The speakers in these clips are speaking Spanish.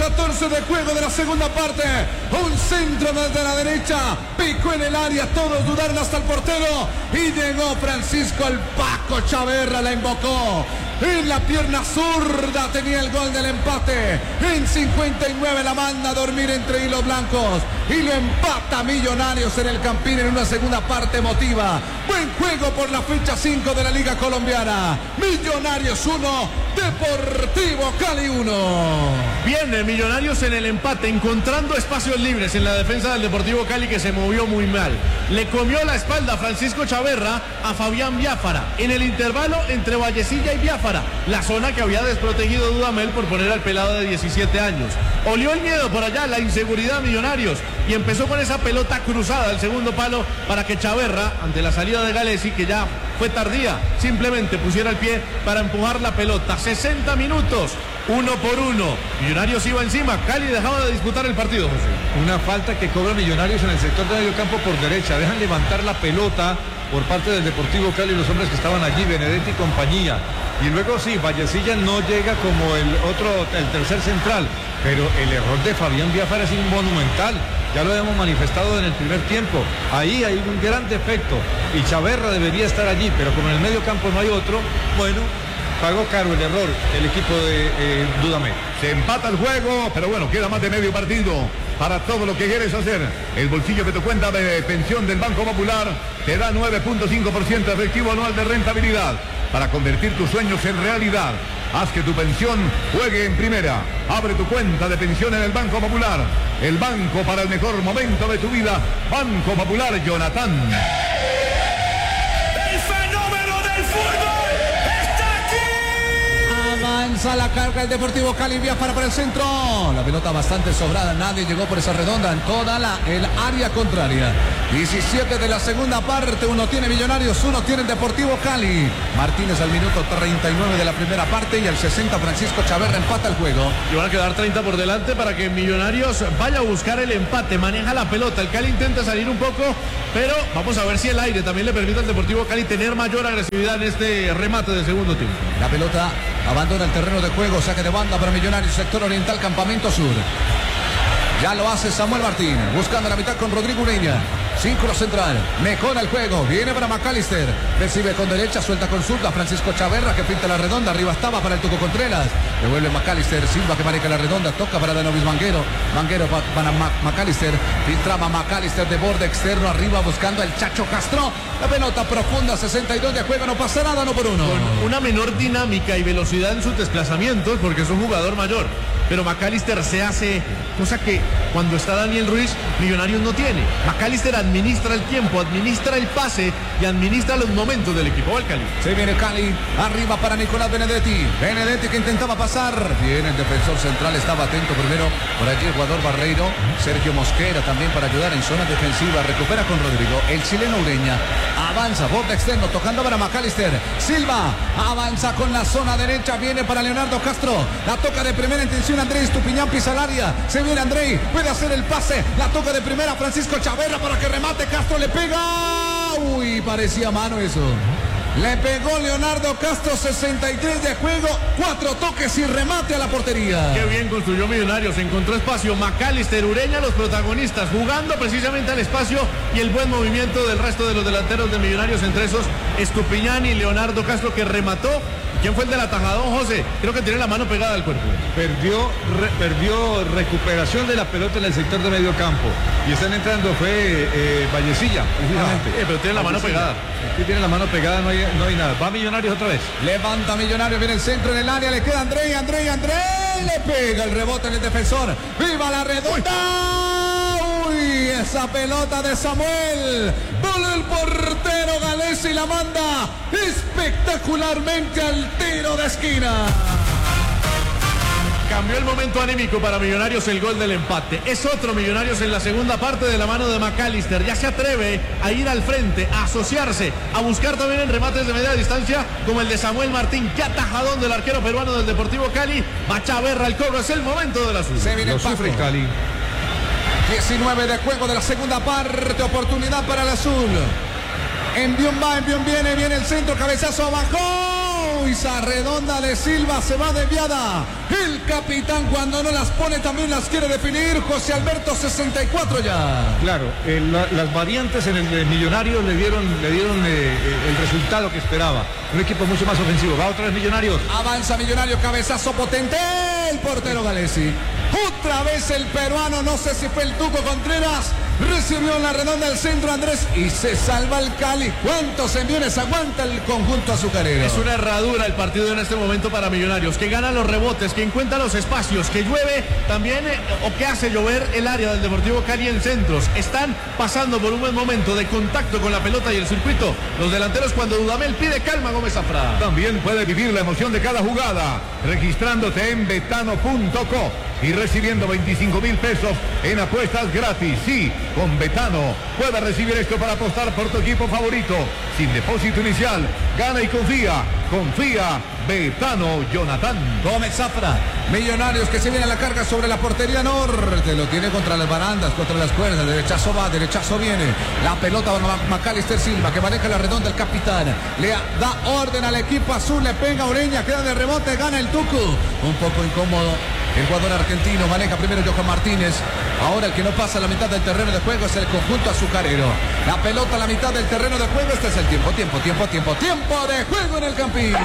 14 de juego de la segunda parte. Un centro desde la derecha. Picó en el área. Todos dudaron hasta el portero. Y llegó Francisco el Paco Chaverra. La invocó. En la pierna zurda tenía el gol del empate. En 59 la manda a dormir entre hilos blancos. Y lo empata Millonarios en el Campín en una segunda parte emotiva. Buen juego por la fecha 5 de la Liga Colombiana. Millonarios 1, Deportivo Cali 1. Viene Millonarios en el empate, encontrando espacios libres en la defensa del Deportivo Cali, que se movió muy mal. Le comió la espalda a Francisco Chaverra a Fabián Biafara. En el intervalo entre Vallecilla y Biafara, la zona que había desprotegido Dudamel por poner al pelado de 17 años. Olió el miedo por allá, la inseguridad Millonarios, y empezó con esa pelota cruzada al segundo palo para que Chaverra, ante la salida de Galesi, que ya fue tardía, simplemente pusiera el pie para empujar la pelota. 60 minutos, 1-1. Millonarios iba encima, Cali dejaba de disputar el partido, José. Una falta que cobra Millonarios en el sector de medio campo por derecha. Dejan levantar la pelota por parte del Deportivo Cali, los hombres que estaban allí, Benedetti y compañía. Y luego sí, Vallecilla no llega como el tercer central, pero el error de Fabián Biafara es monumental. Ya lo hemos manifestado en el primer tiempo. Ahí hay un gran defecto y Chaverra debería estar allí, pero como en el medio campo no hay otro, bueno, pagó caro el error el equipo de Dudamel. Se empata el juego, pero bueno, queda más de medio partido para todo lo que quieres hacer. El bolsillo de tu cuenta de pensión del Banco Popular te da 9.5% efectivo anual de rentabilidad para convertir tus sueños en realidad. Haz que tu pensión juegue en primera. Abre tu cuenta de pensión en el Banco Popular. El banco para el mejor momento de tu vida. Banco Popular, Jonathan. El fenómeno del fútbol está aquí. Avanza la carga el Deportivo Cali. Biafara para el centro. La pelota bastante sobrada. Nadie llegó por esa redonda en toda el área contraria. 17 de la segunda parte. Uno tiene Millonarios, uno tiene el Deportivo Cali. Martínez al minuto 39 de la primera parte y al 60 Francisco Chaverra empata el juego. Y van a quedar 30 por delante para que Millonarios vaya a buscar el empate. Maneja la pelota. El Cali intenta salir un poco, pero vamos a ver si el aire también le permite al Deportivo Cali tener mayor agresividad en este remate del segundo tiempo. La pelota abandona el terreno de juego. Saque de banda para Millonarios, sector oriental, Campamento Sur. Ya lo hace Samuel Martín, buscando la mitad con Rodrigo Ureña. Círculo central, mejora el juego, viene para McAllister, recibe con derecha, suelta con zurda, Francisco Chaverra que pinta la redonda, arriba estaba para el Tuco Contreras, devuelve McAllister, Silva que maneja la redonda, toca para Danovis Manguero para McAllister, filtraba McAllister de borde externo, arriba buscando al Chacho Castro, la pelota profunda, 62 de juego, no pasa nada, 1-1. Con una menor dinámica y velocidad en sus desplazamientos, porque es un jugador mayor, pero McAllister se hace, cosa que cuando está Daniel Ruiz, Millonarios no tiene. McAllister administra el tiempo, administra el pase y administra los momentos del equipo del Cali. Se viene Cali, arriba para Nicolás Benedetti. Benedetti que intentaba pasar. Viene el defensor central, estaba atento primero por allí el jugador Barreiro. Sergio Mosquera también para ayudar en zona defensiva. Recupera con Rodrigo. El chileno Ureña avanza, borde externo, tocando para McAllister. Silva avanza con la zona derecha, viene para Leonardo Castro. La toca de primera intención Andrés Estupiñán, pisa al área. Se viene Andrei, puede hacer el pase. La toca de primera Francisco Chaverra para que remate. Castro le pega. Uy, parecía mano eso. Le pegó Leonardo Castro, 63 de juego, 4 toques y remate a la portería. Qué bien construyó Millonarios, encontró espacio. McAllister, Ureña, los protagonistas, jugando precisamente al espacio y el buen movimiento del resto de los delanteros de Millonarios, entre esos Estupiñán y Leonardo Castro, que remató. ¿Quién fue el del atajadón, José? Creo que tiene la mano pegada al cuerpo. Perdió recuperación de la pelota en el sector de medio campo. Y están entrando, fue Vallecilla, precisamente. Pero tiene la mano pegada. Aquí tiene la mano pegada, no hay nada. Va Millonarios otra vez. Levanta Millonarios, viene el centro en el área, le queda Andrei, le pega el rebote en el defensor. ¡Viva la redonda! ¡Uy! Esa pelota de Samuel. Bola el portero Galesi y la manda espectacularmente al tiro de esquina. Cambió el momento anímico para Millonarios el gol del empate. Es otro Millonarios en la segunda parte de la mano de McAllister. Ya se atreve a ir al frente, a asociarse, a buscar también en remates de media distancia como el de Samuel Martín. Qué atajadón del arquero peruano del Deportivo Cali. Va Chaverra el cobro, es el momento del azul. Se viene el sufre Cali. 19 de juego de la segunda parte, oportunidad para el azul. Envión va, envión viene el centro, cabezazo abajo. Y esa redonda de Silva se va desviada. El capitán cuando no las pone también las quiere definir. José Alberto, 64 ya. Claro, las variantes en el de Millonarios le dieron el resultado que esperaba. Un equipo mucho más ofensivo. Va otra vez Millonarios. Avanza Millonarios, cabezazo potente. El portero Galesi. Otra vez el peruano, no sé si fue el Tuco Contreras. Recibió en la redonda del centro Andrés y se salva el Cali. ¿Cuántos enviones aguanta el conjunto azucarero? Es una herradura el partido en este momento para Millonarios, que gana los rebotes, que encuentra los espacios, que llueve también o que hace llover el área del Deportivo Cali en centros. Están pasando por un buen momento de contacto con la pelota y el circuito. Los delanteros cuando Dudamel pide calma, Gómez Zafra. También puede vivir la emoción de cada jugada registrándote en betano.co y recibiendo 25,000 pesos en apuestas gratis. Sí, con Betano puedes recibir esto para apostar por tu equipo favorito. Sin depósito inicial, gana y confía. Confía, Betano, Jonathan. Gómez Zafra, Millonarios que se viene a la carga sobre la portería norte. Lo tiene contra las barandas, contra las cuerdas. Derechazo va, derechazo viene. La pelota va Macalister Silva, que maneja la redonda el capitán. Le da orden al equipo azul, le pega Ureña, queda de rebote, gana el Tucu. Un poco incómodo. El jugador argentino maneja primero Johan Martínez. Ahora el que no pasa a la mitad del terreno de juego es el conjunto azucarero. La pelota a la mitad del terreno de juego. Este es el tiempo de juego en el Campín.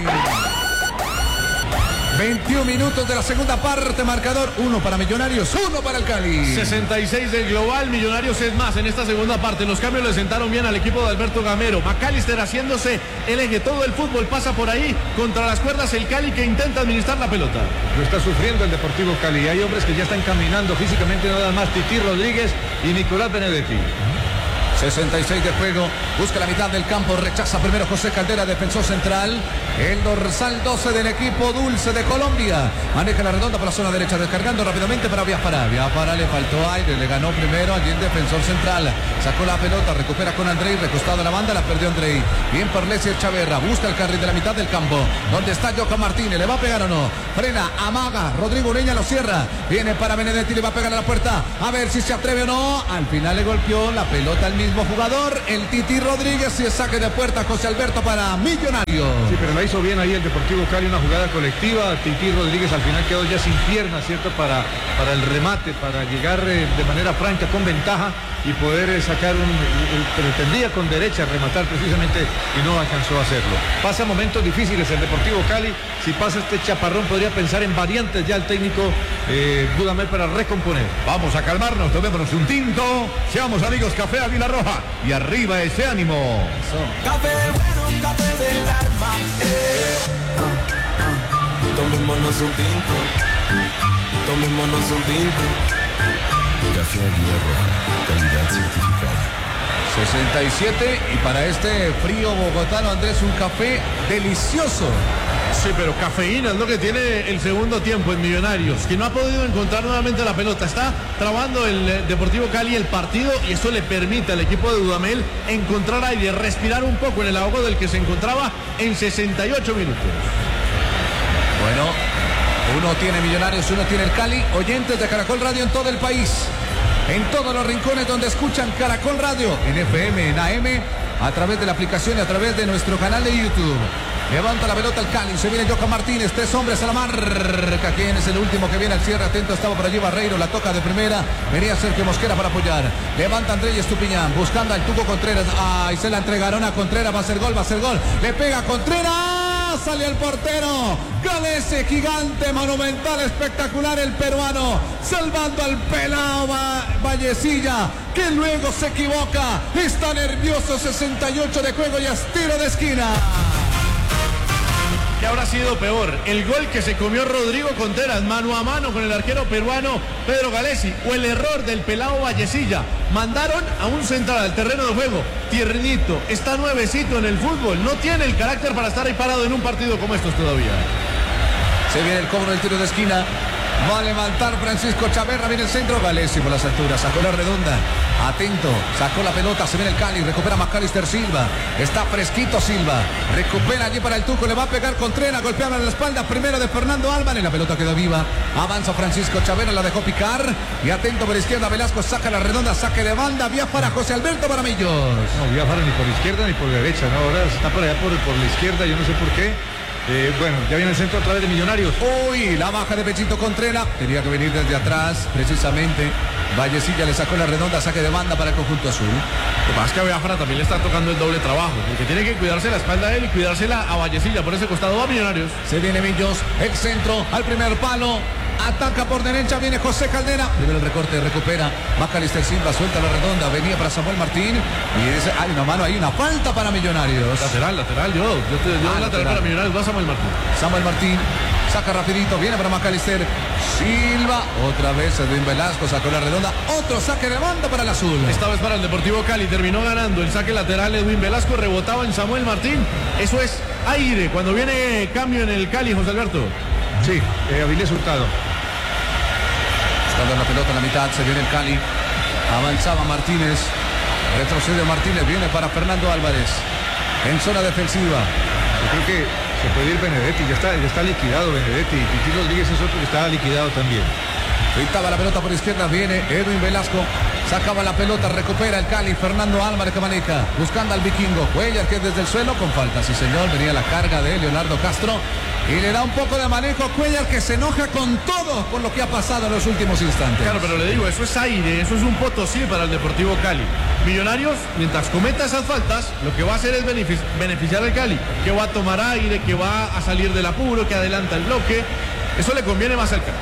21 minutos de la segunda parte, marcador 1 para Millonarios, 1 para el Cali. 66 del global, Millonarios es más en esta segunda parte. Los cambios le sentaron bien al equipo de Alberto Gamero. Macalister haciéndose el eje, todo el fútbol pasa por ahí, contra las cuerdas el Cali que intenta administrar la pelota. Lo está sufriendo el Deportivo Cali. Hay hombres que ya están caminando físicamente, nada más Titi Rodríguez y Nicolás Benedetti. 66 de juego, busca la mitad del campo, rechaza primero José Caldera, defensor central, el dorsal 12 del equipo Dulce de Colombia, maneja la redonda por la zona derecha, descargando rápidamente para Biafara le faltó aire, le ganó primero allí el defensor central, sacó la pelota, recupera con Andrei, recostado a la banda, la perdió Andrei, bien por Leslie Chaverra, busca el carril de la mitad del campo, donde está Johan Martínez, ¿le va a pegar o no? Frena, amaga, Rodrigo Ureña lo cierra, viene para Benedetti, le va a pegar a la puerta, a ver si se atreve o no, al final le golpeó la pelota al mismo jugador, el Titi Rodríguez, y el saque de puerta José Alberto para Millonarios. Sí, pero la hizo bien ahí el Deportivo Cali, una jugada colectiva. Titi Rodríguez al final quedó ya sin piernas, ¿cierto? Para el remate, para llegar de manera franca, con ventaja y poder sacar pretendía con derecha rematar precisamente y no alcanzó a hacerlo. Pasa momentos difíciles el Deportivo Cali. Si pasa este chaparrón podría pensar en variantes ya el técnico Dudamel para recomponer. Vamos a calmarnos, tomémonos un tinto, seamos amigos, Café Águila Roja y arriba ese ánimo. Café bueno, café del alma. Tomémonos un tinto. Tomémonos un tinto. Café Águila Roja, calidad certificada. 67 y para este frío bogotano, Andrés, un café delicioso. Sí, pero cafeína es lo que tiene el segundo tiempo en Millonarios, que no ha podido encontrar nuevamente la pelota. Está trabando el Deportivo Cali el partido y esto le permite al equipo de Dudamel encontrar aire, respirar un poco en el ahogo del que se encontraba en 68 minutos. Bueno, uno tiene Millonarios, uno tiene el Cali. Oyentes de Caracol Radio en todo el país, en todos los rincones donde escuchan Caracol Radio, en FM, en AM, a través de la aplicación y a través de nuestro canal de YouTube. Levanta la pelota el Cali, se viene Johan Martínez, 3 hombres a la marca. ¿Quién es el último que viene al cierre? Atento, estaba por allí Barreiro, la toca de primera. Venía Sergio Mosquera para apoyar. Levanta Andrés Estupiñán, buscando al Tuco Contreras. Ay, se la entregaron a Contreras, va a ser gol. Le pega Contreras, sale el portero. Galese, gigante, monumental, espectacular el peruano. Salvando al pelao Vallecilla, que luego se equivoca. Está nervioso, 68 de juego y es tiro de esquina. ¿Qué habrá sido peor? ¿El gol que se comió Rodrigo Contreras mano a mano con el arquero peruano Pedro Galesi o el error del pelao Vallecilla? Mandaron a un central al terreno de juego, tiernito, está nuevecito en el fútbol, no tiene el carácter para estar ahí parado en un partido como estos todavía. Se viene el cobro del tiro de esquina. Va a levantar Francisco Chaverra, viene el centro, Galesi por las alturas, sacó la redonda. Atento, sacó la pelota, se viene el Cali, recupera Macalister Silva, está fresquito Silva, recupera allí para el Tuco, le va a pegar con Trena, golpeaba en la espalda primero de Fernando Álvarez, la pelota quedó viva, avanza Francisco Chavera, la dejó picar, y atento por izquierda, Velasco saca la redonda, saque de banda, Biafara, José Alberto Baramillos. No, Biafara ni por izquierda ni por derecha, no, ahora está por allá por la izquierda, yo no sé por qué. Bueno, ya viene el centro a través de Millonarios. Uy, la baja de Pechito Contreras. Tenía que venir desde atrás, precisamente. Vallecilla le sacó la redonda, saque de banda para el conjunto azul. Lo que pasa es que a Biafara también le está tocando el doble trabajo, porque tiene que cuidarse la espalda de él y cuidársela a Vallecilla. Por ese costado va Millonarios. Se viene Millos, el centro, al primer palo. Ataca por derecha, viene José Caldera. Primero el recorte, recupera. Macalister Silva, suelta la redonda. Venía para Samuel Martín. Y dice, hay una mano, hay una falta para Millonarios. Lateral, yo lateral para Millonarios, va Samuel Martín. Samuel Martín saca rapidito, viene para Macalister Silva. Otra vez Edwin Velasco sacó la redonda. Otro saque de banda para el azul. Esta vez para el Deportivo Cali. Terminó ganando el saque lateral Edwin Velasco. Rebotaba en Samuel Martín. Eso es aire. Cuando viene cambio en el Cali, José Alberto. Sí, Avilés Hurtado. Buscando la pelota en la mitad, se viene el Cali. Avanzaba Martínez. Retrocede Martínez, viene para Fernando Álvarez. En zona defensiva. Yo creo que se puede ir Benedetti, ya está liquidado Benedetti. Y Titi Rodríguez es otro que está liquidado también. Gritaba la pelota por izquierda, viene Edwin Velasco. Sacaba la pelota, recupera el Cali. Fernando Álvarez que maneja, buscando al vikingo. Cuellar que desde el suelo con falta. Sí señor, venía la carga de Leonardo Castro. Y le da un poco de manejo a Cuellar, que se enoja con todo por lo que ha pasado en los últimos instantes. Claro, pero le digo, eso es aire, eso es un potosí para el Deportivo Cali. Millonarios, mientras cometa esas faltas, lo que va a hacer es beneficiar al Cali, que va a tomar aire, que va a salir del apuro, que adelanta el bloque. Eso le conviene más al Cali.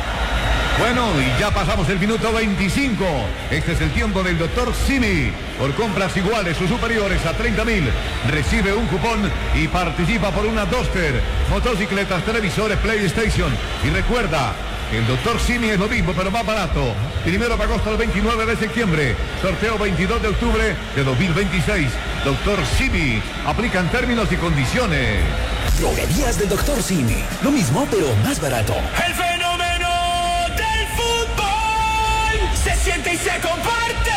Bueno, y ya pasamos el minuto 25. Este es el tiempo del doctor Simi. Por compras iguales o superiores a 30.000, recibe un cupón y participa por una Duster, motocicletas, televisores, PlayStation. Y recuerda, el doctor Simi es lo mismo, pero más barato. 1 de agosto al 29 de septiembre. Sorteo 22 de octubre de 2026. Doctor Simi. Aplican términos y condiciones. Droguerías del doctor Simi. Lo mismo, pero más barato. El fenómeno del fútbol se siente y se comparte.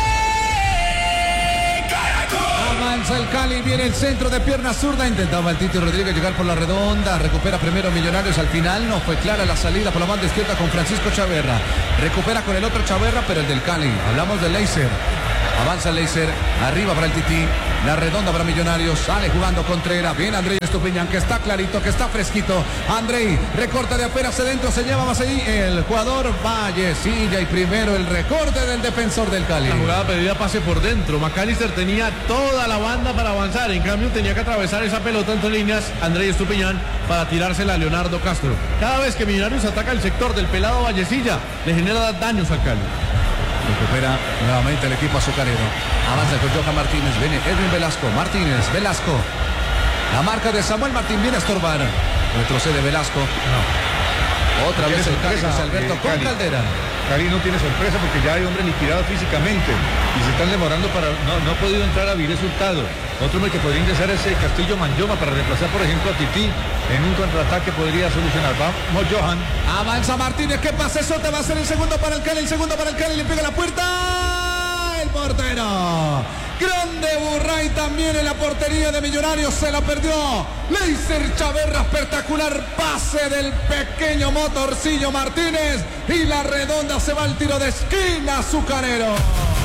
Caracol. Avanza el Cali, viene el centro de pierna zurda. Intentaba el Titi Rodríguez llegar por la redonda. Recupera primero Millonarios. Al final no fue clara la salida por la banda izquierda con Francisco Chaverra. Recupera con el otro Chaverra, pero el del Cali. Hablamos de Leiser. Avanza el Leiser, arriba para el Tití, la redonda para Millonarios, sale jugando Contreras, viene Andrei Estupiñán, que está clarito, que está fresquito. Andrei, recorta de apenas adentro, se lleva más ahí el jugador Vallecilla, y primero el recorte del defensor del Cali. La jugada pedida pase por dentro, Macalister tenía toda la banda para avanzar, en cambio tenía que atravesar esa pelota entre líneas Andrei Estupiñán para tirársela a Leonardo Castro. Cada vez que Millonarios ataca el sector del pelado Vallecilla, le genera daños al Cali. Recupera nuevamente el equipo azucarero. Avanza con Johan Martínez. Viene Edwin Velasco. Martínez, Velasco. La marca de Samuel Martín viene a estorbar. Retrocede Velasco. No. Otra vez el Cali, José Alberto con Caldera. Cali no tiene sorpresa porque ya hay hombres liquidados físicamente y se están demorando para... No ha podido entrar a Avilés Hurtado. Otro hombre que podría ingresar es Castillo Manyoma para reemplazar, por ejemplo, a Tití. En un contraataque podría solucionar. Vamos, Johan. Avanza Martínez. ¿Qué pasa? Eso te va a ser el segundo para el Cali. El segundo para el Cali. Le pega la puerta. El portero. Grande Burray también en la portería de Millonarios. Se la perdió. Leiser Chaverra. Espectacular pase del pequeño motorcillo Martínez. Y la redonda se va al tiro de esquina azucarero.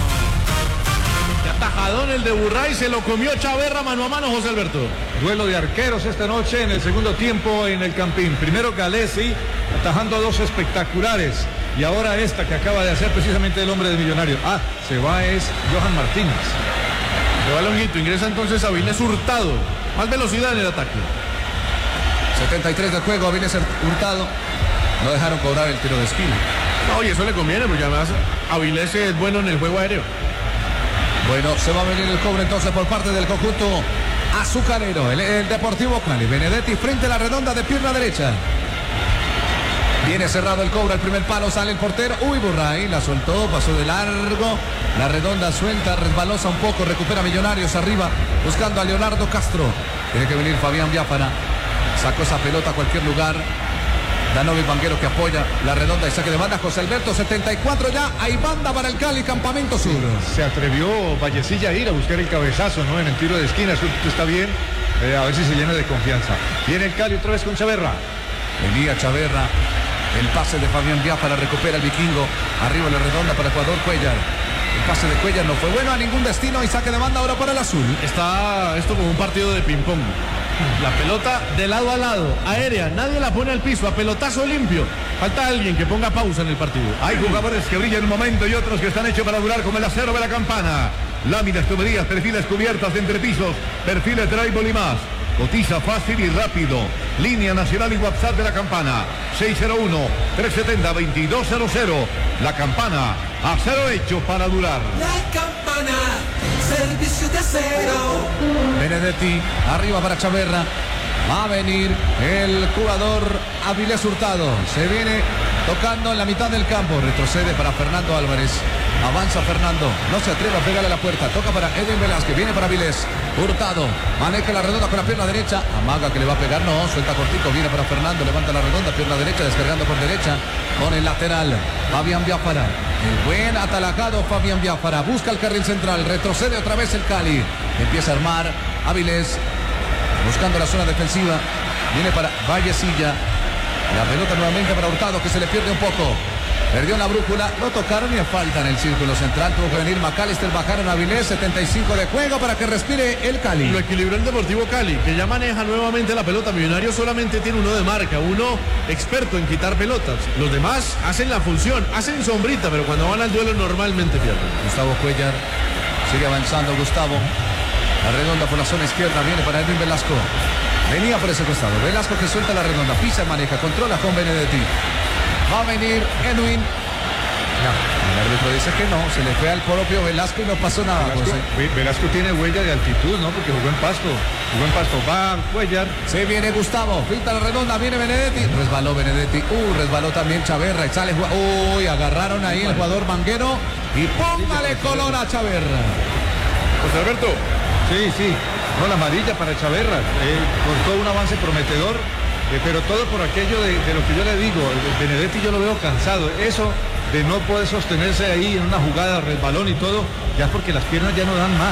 Atajadón el de Burray, se lo comió Chaverra mano a mano, José Alberto. Duelo de arqueros esta noche en el segundo tiempo en el Campín. Primero Galesi atajando a dos espectaculares. Y ahora esta que acaba de hacer precisamente el hombre de Millonarios. Se va es Johan Martínez. Se va Longuito, ingresa entonces Avilés Hurtado. Más velocidad en el ataque. 73 de juego, Avilés Hurtado. No dejaron cobrar el tiro de esquina. No, y eso le conviene porque además Avilés es bueno en el juego aéreo. Bueno, se va a venir el cobro entonces por parte del conjunto azucarero. El Deportivo Cali. Benedetti frente a la redonda de pierna derecha. Viene cerrado el cobro al primer palo, sale el portero. Uy, Burray, la soltó, pasó de largo. La redonda suelta, resbalosa un poco, recupera Millonarios arriba, buscando a Leonardo Castro. Tiene que venir Fabián Biafara. Sacó esa pelota a cualquier lugar. Danovi Vanguero que apoya la redonda y saque de banda. José Alberto, 74 ya. Hay banda para el Cali, Campamento Sur. Se atrevió Vallecilla a ir a buscar el cabezazo, ¿no? En el tiro de esquina, eso está bien. A ver si se llena de confianza. Viene el Cali otra vez con Chaverra. Venía Chaverra. El pase de Fabián Biafara, recupera el vikingo. Arriba la redonda para el jugador Cuellar. El pase de Cuellar no fue bueno a ningún destino y saque de banda ahora para el azul. Está esto como un partido de ping-pong. La pelota de lado a lado, aérea, nadie la pone al piso, a pelotazo limpio. Falta alguien que ponga pausa en el partido. Hay jugadores que brillan un momento y otros que están hechos para durar, como el acero de la Campana. Láminas, tuberías, perfiles cubiertas entre pisos, perfiles drywall y más. Cotiza fácil y rápido. Línea nacional y WhatsApp de la Campana. 601-370-2200. La Campana. Acero hecho para durar. La Campana, servicio de acero. Benedetti, arriba para Chaverra. Va a venir el jugador Avilés Hurtado. Se viene tocando en la mitad del campo. Retrocede para Fernando Álvarez. Avanza Fernando. No se atreve a pegarle a la puerta. Toca para Edwin Velázquez. Viene para Avilés. Hurtado. Maneja la redonda con la pierna derecha. Amaga que le va a pegar. No, suelta cortico. Viene para Fernando. Levanta la redonda. Pierna derecha. Descargando por derecha. Con el lateral. Fabián Biafara. El buen atalacado Fabián Biafara. Busca el carril central. Retrocede otra vez el Cali. Empieza a armar Avilés. Buscando la zona defensiva. Viene para Vallecilla. La pelota nuevamente para Hurtado, que se le pierde un poco. Perdió la brújula. No tocaron ni a falta en el círculo central. Tuvo que venir McAllister. Bajaron a Avilés. 75 de juego para que respire el Cali. Lo equilibró el Deportivo Cali, que ya maneja nuevamente la pelota. Millonario solamente tiene uno de marca, uno experto en quitar pelotas. Los demás hacen la función, hacen sombrita, pero cuando van al duelo normalmente pierden. Gustavo Cuellar. Sigue avanzando Gustavo. La redonda por la zona izquierda. Viene para Edwin Velasco. Venía por ese costado. Velasco que suelta la redonda. Pisa, maneja, controla con Benedetti. Va a venir Edwin. No, el árbitro dice que no. Se le fue al propio Velasco y no pasó nada. Velasco tiene huella de altitud, ¿no? Porque jugó en Pasto. Va Cuellar. Se viene Gustavo. Pinta la redonda. Viene Benedetti. Resbaló Benedetti. Resbaló también Chaverra. Y sale. Agarraron ahí el jugador Vanguero. Y póngale color a Chaverra. José Alberto. Sí. No, la amarilla para Chaverra. Cortó un avance prometedor. Pero todo por aquello de lo que yo le digo. Benedetti yo lo veo cansado. Eso de no poder sostenerse ahí en una jugada, resbalón y todo, ya es porque las piernas ya no dan más.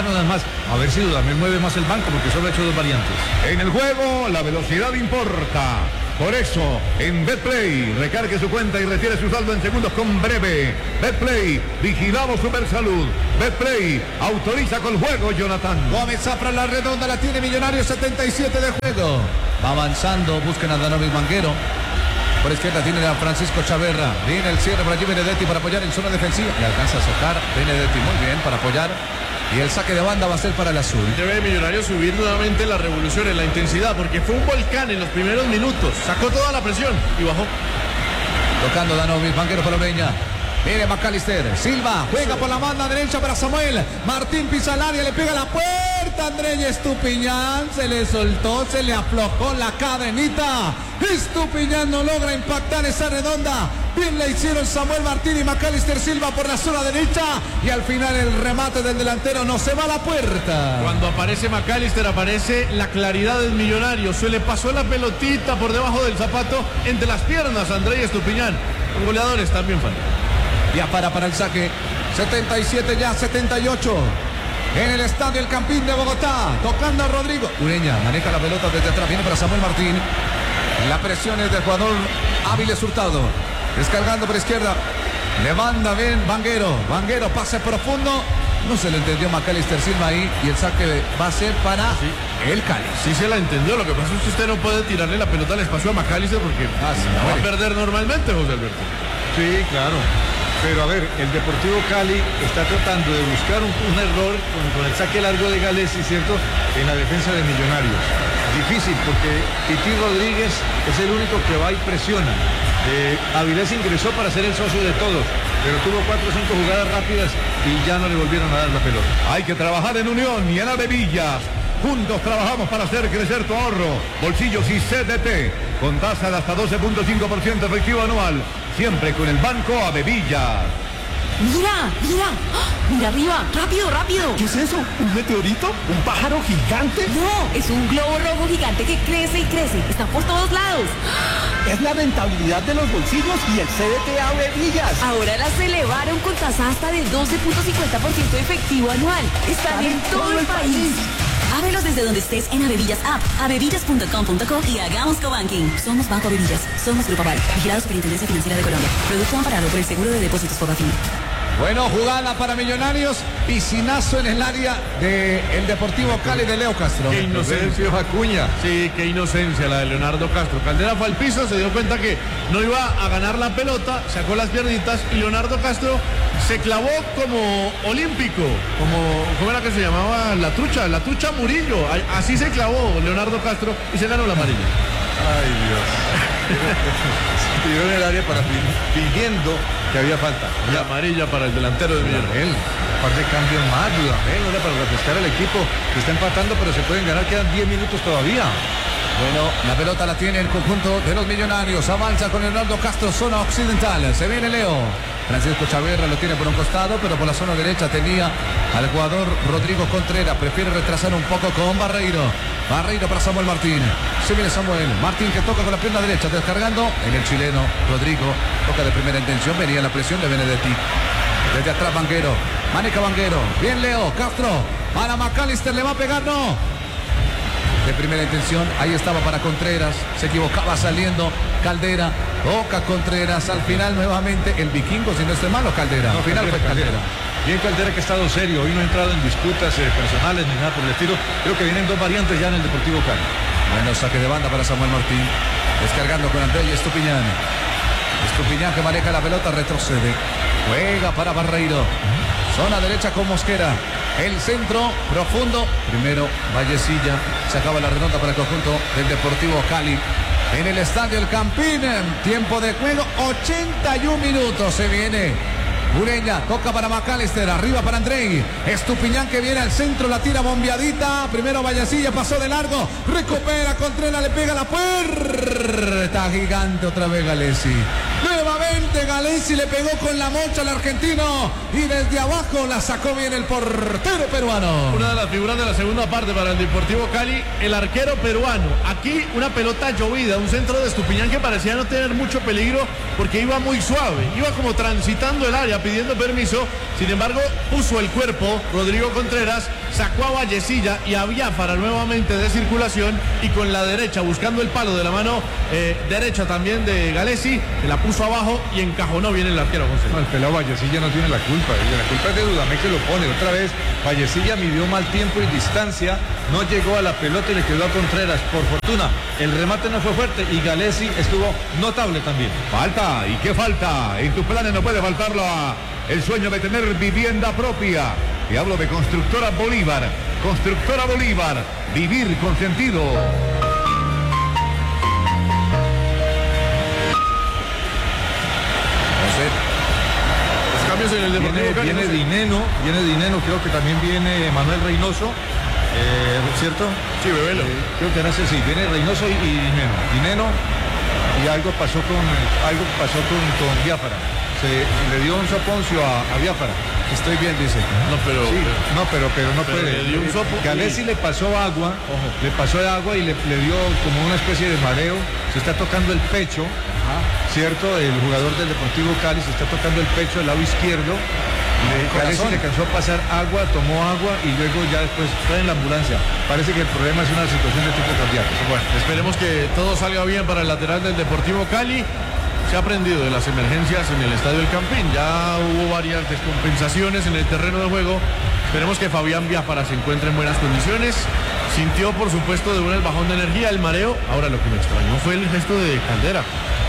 A ver si Dudamel mueve más el banco, porque solo ha hecho 2 variantes. En el juego, la velocidad importa. Por eso, en Betplay, recargue su cuenta y retire su saldo en segundos con Breve. Betplay, vigilado Supersalud. Betplay, autoriza con juego, Jonathan. Gómez Zafra, la redonda, la tiene Millonario, 77 de juego. Va avanzando, buscan a Danovi Vanguero. Por izquierda tiene a Francisco Chaverra. Viene el cierre por allí Benedetti para apoyar en zona defensiva. Y alcanza a sacar Benedetti muy bien para apoyar. Y el saque de banda va a ser para el azul. Debe Millonario subir nuevamente la revolución en la intensidad, porque fue un volcán en los primeros minutos. Sacó toda la presión y bajó. Tocando Danovi Vanguero para Ureña. Viene McAllister. Silva juega por la banda derecha para Samuel. Martín pisa al área, le pega a la puerta. Andrés Estupiñán se le soltó, se le aflojó la cadenita. Estupiñán no logra impactar esa redonda. Bien le hicieron Samuel Martín y McAllister Silva por la zona derecha. Y al final el remate del delantero no se va a la puerta. Cuando aparece McAllister aparece la claridad del Millonario. Se le pasó la pelotita por debajo del zapato entre las piernas a Andrés Estupiñán. Los goleadores también faltan. Ya para el saque. 77 ya, 78. En el estadio El Campín de Bogotá. Tocando a Rodrigo. Ureña maneja la pelota desde atrás. Viene para Samuel Martín. La presión es del jugador Avilés Hurtado. Descargando por izquierda. Levanta bien Vanguero. Vanguero, pase profundo. No se le entendió McAllister Silva ahí. Y el saque va a ser para el Cali. Sí se la entendió. Lo que pasa es que usted no puede tirarle la pelota al espacio a McAllister porque va a perder normalmente, José Alberto. Sí, claro. Pero a ver, el Deportivo Cali está tratando de buscar un error con el saque largo de Galesi, ¿cierto? En la defensa de Millonarios. Difícil porque Titi Rodríguez es el único que va y presiona. Avilés ingresó para ser el socio de todos, pero tuvo 4 o 5 jugadas rápidas y ya no le volvieron a dar la pelota. Hay que trabajar en unión y en Avevillas. Juntos trabajamos para hacer crecer tu ahorro. Bolsillos y CDT. Con tasa de hasta 12.5% efectivo anual. Siempre con el Banco Avevillas. Mira, mira. ¡Ah! Mira arriba. Rápido, rápido. ¿Qué es eso? ¿Un meteorito? ¿Un pájaro gigante? No, es un globo rojo gigante que crece y crece. Está por todos lados. Es la rentabilidad de los bolsillos y el CDT Avevillas. Ahora las elevaron con tasa hasta de 12.50% efectivo anual. Están en todo el país. Ábrelos desde donde estés en Avevillas App, avevillas.com.co y hagamos cobanking. Somos Banco Avevillas. Somos Grupo Aval. Vigilado Superintendencia Financiera de Colombia. Producto amparado por el Seguro de Depósitos Fogafín. Bueno, jugada para Millonarios, piscinazo en el área del Deportivo Cali de Leo Castro. Qué inocencia, Acuña. Sí, qué inocencia la de Leonardo Castro. Caldera fue al piso, se dio cuenta que no iba a ganar la pelota, sacó las piernitas y Leonardo Castro se clavó como olímpico, ¿cómo era que se llamaba? La trucha Murillo. Así se clavó Leonardo Castro y se ganó la amarilla. Ay, Dios. Tiró en el área fingiendo que había falta. La amarilla para el delantero de Villarreal. Un par de cambios más, Dudamel, no era para refrescar al equipo que está empatando, pero se pueden ganar, quedan 10 minutos todavía. Bueno, la pelota la tiene el conjunto de los Millonarios. Avanza con Leonardo Castro, zona occidental. Se viene Leo. Francisco Chaverra lo tiene por un costado, pero por la zona derecha tenía al jugador Rodrigo Contreras. Prefiere retrasar un poco con Barreiro. Barreiro para Samuel Martín. Se viene Samuel Martín que toca con la pierna derecha, descargando en el chileno Rodrigo. Toca de primera intención, venía la presión de Benedetti. Desde atrás Vanguero, maneja Vanguero. Bien Leo, Castro. Para McAllister, le va a pegar, no. De primera intención, ahí estaba para Contreras. Se equivocaba saliendo Caldera. Toca Contreras. Al final nuevamente el vikingo, si no estoy malo, Caldera. No, al final fue Caldera. Bien Caldera, que ha estado serio, hoy no ha entrado en disputas personales ni nada por el estilo. Creo que vienen dos variantes ya en el Deportivo Cali. Bueno, saque de banda para Samuel Martín. Descargando con André y Estupiñán. Estupiñán que maneja la pelota, retrocede. Juega para Barreiro. Zona derecha con Mosquera. El centro profundo. Primero Vallecilla. Se acaba la redonda para el conjunto del Deportivo Cali. En el estadio El Campín. Tiempo de juego 81 minutos. Se viene Ureña, toca para McAllister, arriba para Andrei. Estupiñán que viene al centro, la tira bombeadita. Primero Vallecilla, pasó de largo. Recupera Contreras, le pega la puerta. Gigante otra vez Galesi. Nuevamente Galesi le pegó con la mocha al argentino. Y desde abajo la sacó bien el portero peruano. Una de las figuras de la segunda parte para el Deportivo Cali, el arquero peruano. Aquí una pelota llovida, un centro de Estupiñán que parecía no tener mucho peligro porque iba muy suave. Iba como transitando el área, pidiendo permiso. Sin embargo, puso el cuerpo Rodrigo Contreras, sacó a Vallecilla y a Biafara nuevamente de circulación y con la derecha buscando el palo de la mano derecha también de Galesi, se la puso abajo y encajonó bien el arquero José. No, el pelado Vallecilla no tiene la culpa, la culpa es de Dudamel que lo pone. Otra vez Vallecilla midió mal tiempo y distancia, no llegó a la pelota y le quedó a Contreras. Por fortuna, el remate no fue fuerte y Galesi estuvo notable también. Falta, ¿y qué falta? En tus planes no puede faltar el sueño de tener vivienda propia. Y hablo de Constructora Bolívar. Constructora Bolívar. Vivir con sentido. Los cambios en el Deportivo Cali. Viene Dineno, creo que también viene Manuel Reynoso. ¿Cierto? Sí, Bebelo. Creo que sí, viene Reynoso y Dineno. Y algo pasó con Biafara. Le dio un soponcio a Biafara. Estoy bien, dice. No, pero no puede. Le dio un sopo. Galesi le pasó agua, y le dio como una especie de mareo. Se está tocando el pecho, ¿cierto? El jugador del Deportivo Cali se está tocando el pecho del lado izquierdo. Galesi le cansó a pasar agua, tomó agua y luego ya después está en la ambulancia. Parece que el problema es una situación de tipo cardíaco. Bueno, esperemos que todo salga bien para el lateral del Deportivo Cali. Se ha aprendido de las emergencias en el estadio El Campín. Ya hubo varias descompensaciones en el terreno de juego. Esperemos que Fabián Biafara se encuentre en buenas condiciones. Sintió, por supuesto, de una el bajón de energía, el mareo. Ahora lo que me extrañó fue el gesto de Caldera.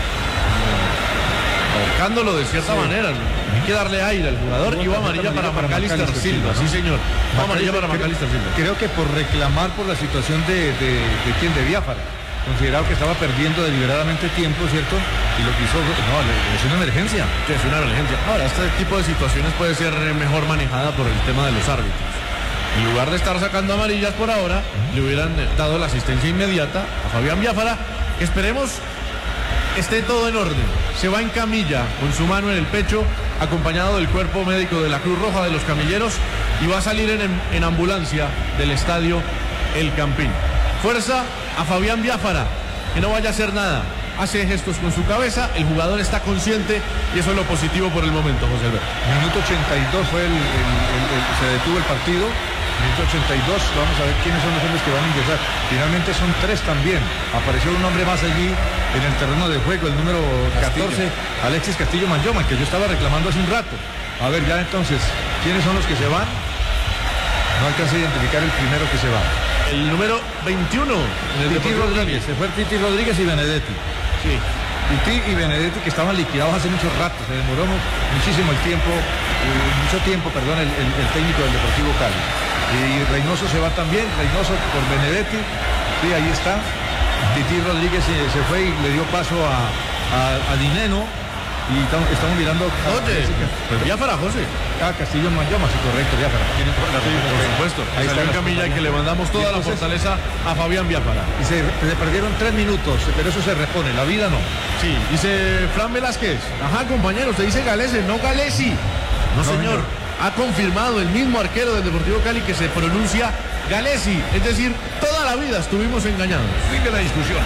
Ahorcándolo de cierta manera. Hay que darle aire al jugador. Iba amarilla para McAllister Silva. Sí, señor. Amarilla para McAllister Silva. Creo que por reclamar por la situación de Biafara. Considerado que estaba perdiendo deliberadamente tiempo, ¿cierto? Y lo que hizo, es una emergencia. Sí, es una emergencia. Ahora, este tipo de situaciones puede ser mejor manejada por el tema de los árbitros. En lugar de estar sacando amarillas por ahora, le hubieran dado la asistencia inmediata a Fabián Biafara, que esperemos esté todo en orden. Se va en camilla con su mano en el pecho acompañado del cuerpo médico de la Cruz Roja de los Camilleros, y va a salir en ambulancia del estadio El Campín. Fuerza a Fabián Biafara, que no vaya a hacer nada. Hace gestos con su cabeza, el jugador está consciente y eso es lo positivo por el momento, José Alberto. Minuto 82 fue se detuvo el partido. Minuto 82, vamos a ver quiénes son los hombres que van a ingresar. Finalmente son 3 también. Apareció un hombre más allí en el terreno de juego, el número 14, Alexis Castillo Manyoma, que yo estaba reclamando hace un rato. A ver, ya entonces, ¿quiénes son los que se van? No alcancé a identificar el primero que se va. El número 21. Titi Rodríguez, se fue Titi Rodríguez y Benedetti. Sí. Titi y Benedetti, que estaban liquidados hace mucho rato, se demoró muchísimo el tiempo, el técnico del Deportivo Cali. Y Reynoso se va también, Reynoso por Benedetti, sí, ahí está. Titi Rodríguez se fue y le dio paso a Dineno. Y estamos mirando. Oye, pues Biafara, José. Castillo Manyoma, sí, correcto, Biafara. Por supuesto. Ahí está en Camilla, que le mandamos toda la fortaleza a Fabián Biafara. Y se perdieron 3 minutos, pero eso se repone, la vida no. Sí, dice Fran Velázquez. Ajá, compañero, usted dice Galese, no Galesi. No, señor. Ha confirmado el mismo arquero del Deportivo Cali que se pronuncia Galesi. Es decir, toda la vida estuvimos engañados. Fin de la discusión.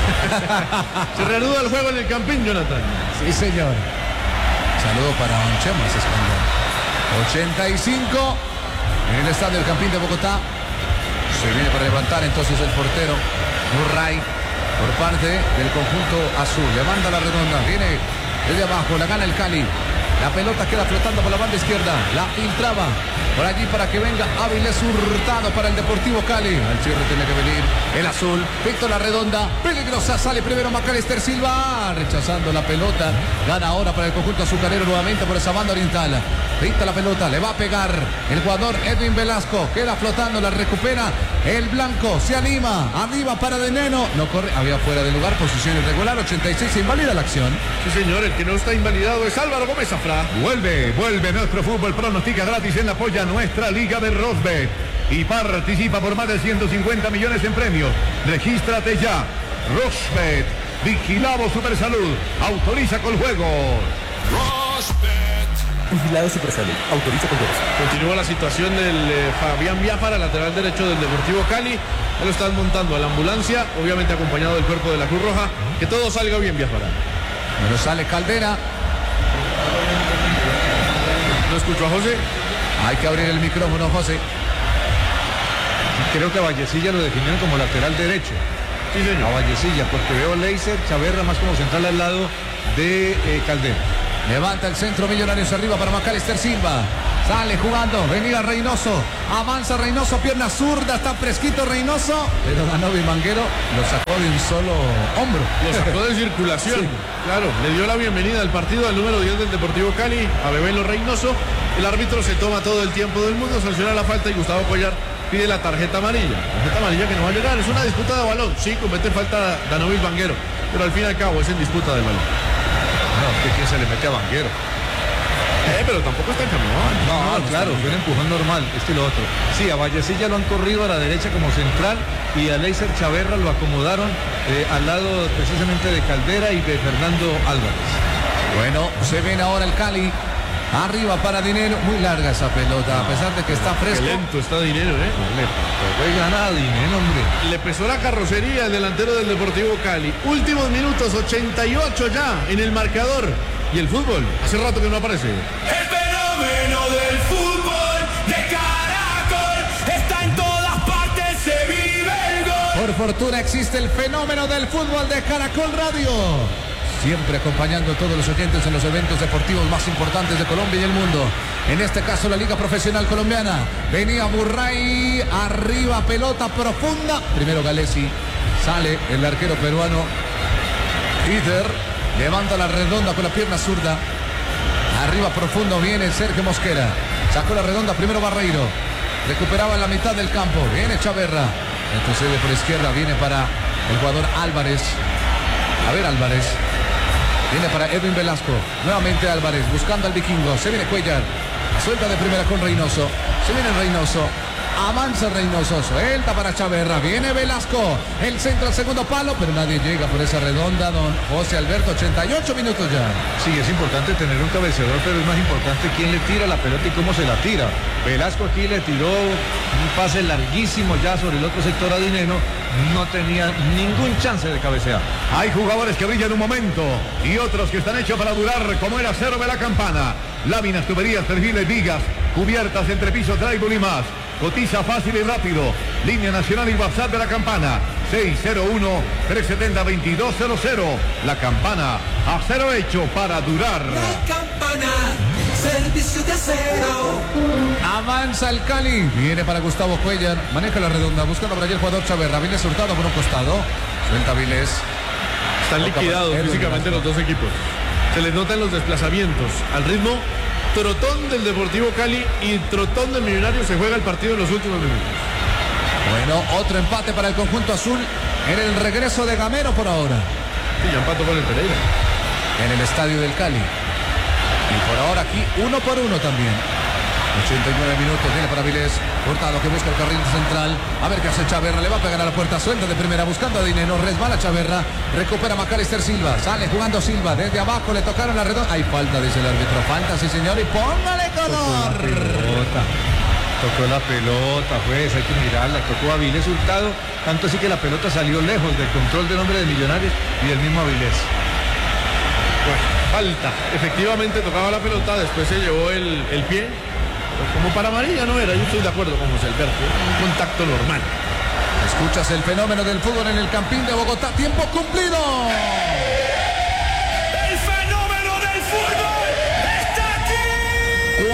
Se reanuda el juego en el Campín, Jonathan. Sí, señor. Saludo para Don Chema, ese escándalo. 85 en el estadio del Campín de Bogotá. Se viene para levantar entonces el portero Murray por parte del conjunto azul. Le manda la redonda, viene desde abajo, la gana el Cali. La pelota queda flotando por la banda izquierda. La filtraba por allí para que venga Áviles Hurtado para el Deportivo Cali. Al cierre tiene que venir el azul. Víctor la redonda. Peligrosa. Sale primero Macalister Silva. Rechazando la pelota. Gana ahora para el conjunto azucarero nuevamente por esa banda oriental. Pinta la pelota. Le va a pegar el jugador Edwin Velasco. Queda flotando. La recupera el blanco. Se anima. Arriba para Dineno. No corre. Había fuera de lugar. Posición irregular. 86. Se invalida la acción. Sí, señor. El que no está invalidado es Álvaro Gómez Zafra. Vuelve nuestro fútbol. Pronostica gratis en la polla nuestra Liga de Rosbet y participa por más de 150 millones en premios. Regístrate ya. Rosbet, vigilado Supersalud, autoriza con juego. Rosbet. Vigilado Supersalud, autoriza con juego. Continúa la situación del Fabián Biafara, lateral derecho del Deportivo Cali. Ya lo están montando a la ambulancia, obviamente acompañado del cuerpo de la Cruz Roja. Que todo salga bien, Biafara. Pero sale Caldera. ¿No escucho a José? Hay que abrir el micrófono, José. Creo que a Vallecilla lo definieron como lateral derecho. Sí, señor. A Vallecilla, porque veo Leiser, Chaverra más como central al lado de Caldera. Levanta el centro, Millonarios arriba para Macalister Silva. Sale jugando, venía Reynoso. Avanza Reynoso, pierna zurda, está fresquito Reynoso. Pero Danovi Manguero lo sacó de un solo hombro. Lo sacó de circulación. Sí. Claro, le dio la bienvenida al partido al número 10 del Deportivo Cali, a Bebelo Reynoso. El árbitro se toma todo el tiempo del mundo, sanciona la falta y Gustavo Collar pide la tarjeta amarilla. Tarjeta amarilla que no va a llegar, es una disputa de balón. Sí, comete falta Danovi Manguero, pero al fin y al cabo es en disputa del balón. No, que quién se le mete a Banguero. Pero tampoco está en camión. No, claro, fue un empujón normal, y lo otro. Sí, a Vallecilla lo han corrido a la derecha como central y a Leiser Chaverra lo acomodaron al lado precisamente de Caldera y de Fernando Álvarez. Bueno, se viene ahora el Cali. Arriba para Dinero, muy larga esa pelota, a pesar de que está fresco. Qué lento está Dinero, Fue ganada Dinero, hombre. Le pesó la carrocería el delantero del Deportivo Cali. Últimos minutos, 88 ya en el marcador. Y el fútbol, hace rato que no aparece. El fenómeno del fútbol de Caracol está en todas partes, se vive el gol. Por fortuna existe el fenómeno del fútbol de Caracol Radio. Siempre acompañando a todos los oyentes en los eventos deportivos más importantes de Colombia y el mundo. En este caso la Liga Profesional Colombiana. Venía Murray, arriba, pelota profunda. Primero Galesi, sale el arquero peruano. Peter levanta la redonda con la pierna zurda. Arriba profundo viene Sergio Mosquera. Sacó la redonda, primero Barreiro. Recuperaba en la mitad del campo. Viene Chaverra. Retrocede por izquierda, viene para el jugador Álvarez. A ver Álvarez. Viene para Edwin Velasco. Nuevamente Álvarez buscando al vikingo. Se viene Cuellar. Suelta de primera con Reynoso. Se viene Reynoso. Avanza Reynoso, suelta para Chaverra, viene Velasco, el centro al segundo palo, pero nadie llega por esa redonda, don José Alberto, 88 minutos ya. Sí, es importante tener un cabeceador, pero es más importante quién le tira la pelota y cómo se la tira. Velasco aquí le tiró un pase larguísimo ya sobre el otro sector a Dineno, no tenía ningún chance de cabecear. Hay jugadores que brillan un momento y otros que están hechos para durar, como el acero de la Campana. Láminas, tuberías, perfiles, vigas, cubiertas, entrepisos, drywall y más. Cotiza fácil y rápido. Línea nacional y WhatsApp de la Campana. 601-370-2200. La Campana, acero hecho para durar. La Campana, servicio de acero. Avanza el Cali, viene para Gustavo Cuellar, maneja la redonda, buscando por allí el jugador Chaverra, Vilés hurtado por un costado, suelta Vilés. Están liquidados físicamente los dos equipos. Se les notan los desplazamientos. Al ritmo trotón del Deportivo Cali y trotón del Millonario se juega el partido en los últimos minutos. Bueno, otro empate para el conjunto azul en el regreso de Gamero por ahora. Sí, ya empató con el Pereira. En el estadio del Cali. Y por ahora aquí 1-1 también. 89 minutos, viene para Vilés. Hurtado que busca el carril central. A ver qué hace Chaverra, le va a pegar a la puerta, suelta de primera buscando a Dineno, resbala Chaverra, recupera Macalister Silva, sale jugando Silva, desde abajo le tocaron la redonda. Hay falta, dice el árbitro, falta, sí señor, y póngale color. Tocó la pelota, juez, hay que mirarla, tocó a Vilés Hurtado, tanto así que la pelota salió lejos del control del hombre de Millonarios y del mismo Vilés. Bueno, falta. Efectivamente tocaba la pelota, después se llevó el pie. Como para amarilla no era, yo estoy de acuerdo con José Alberto, un contacto normal. Escuchas el fenómeno del fútbol en el Campín de Bogotá, tiempo cumplido. El fenómeno del fútbol está aquí.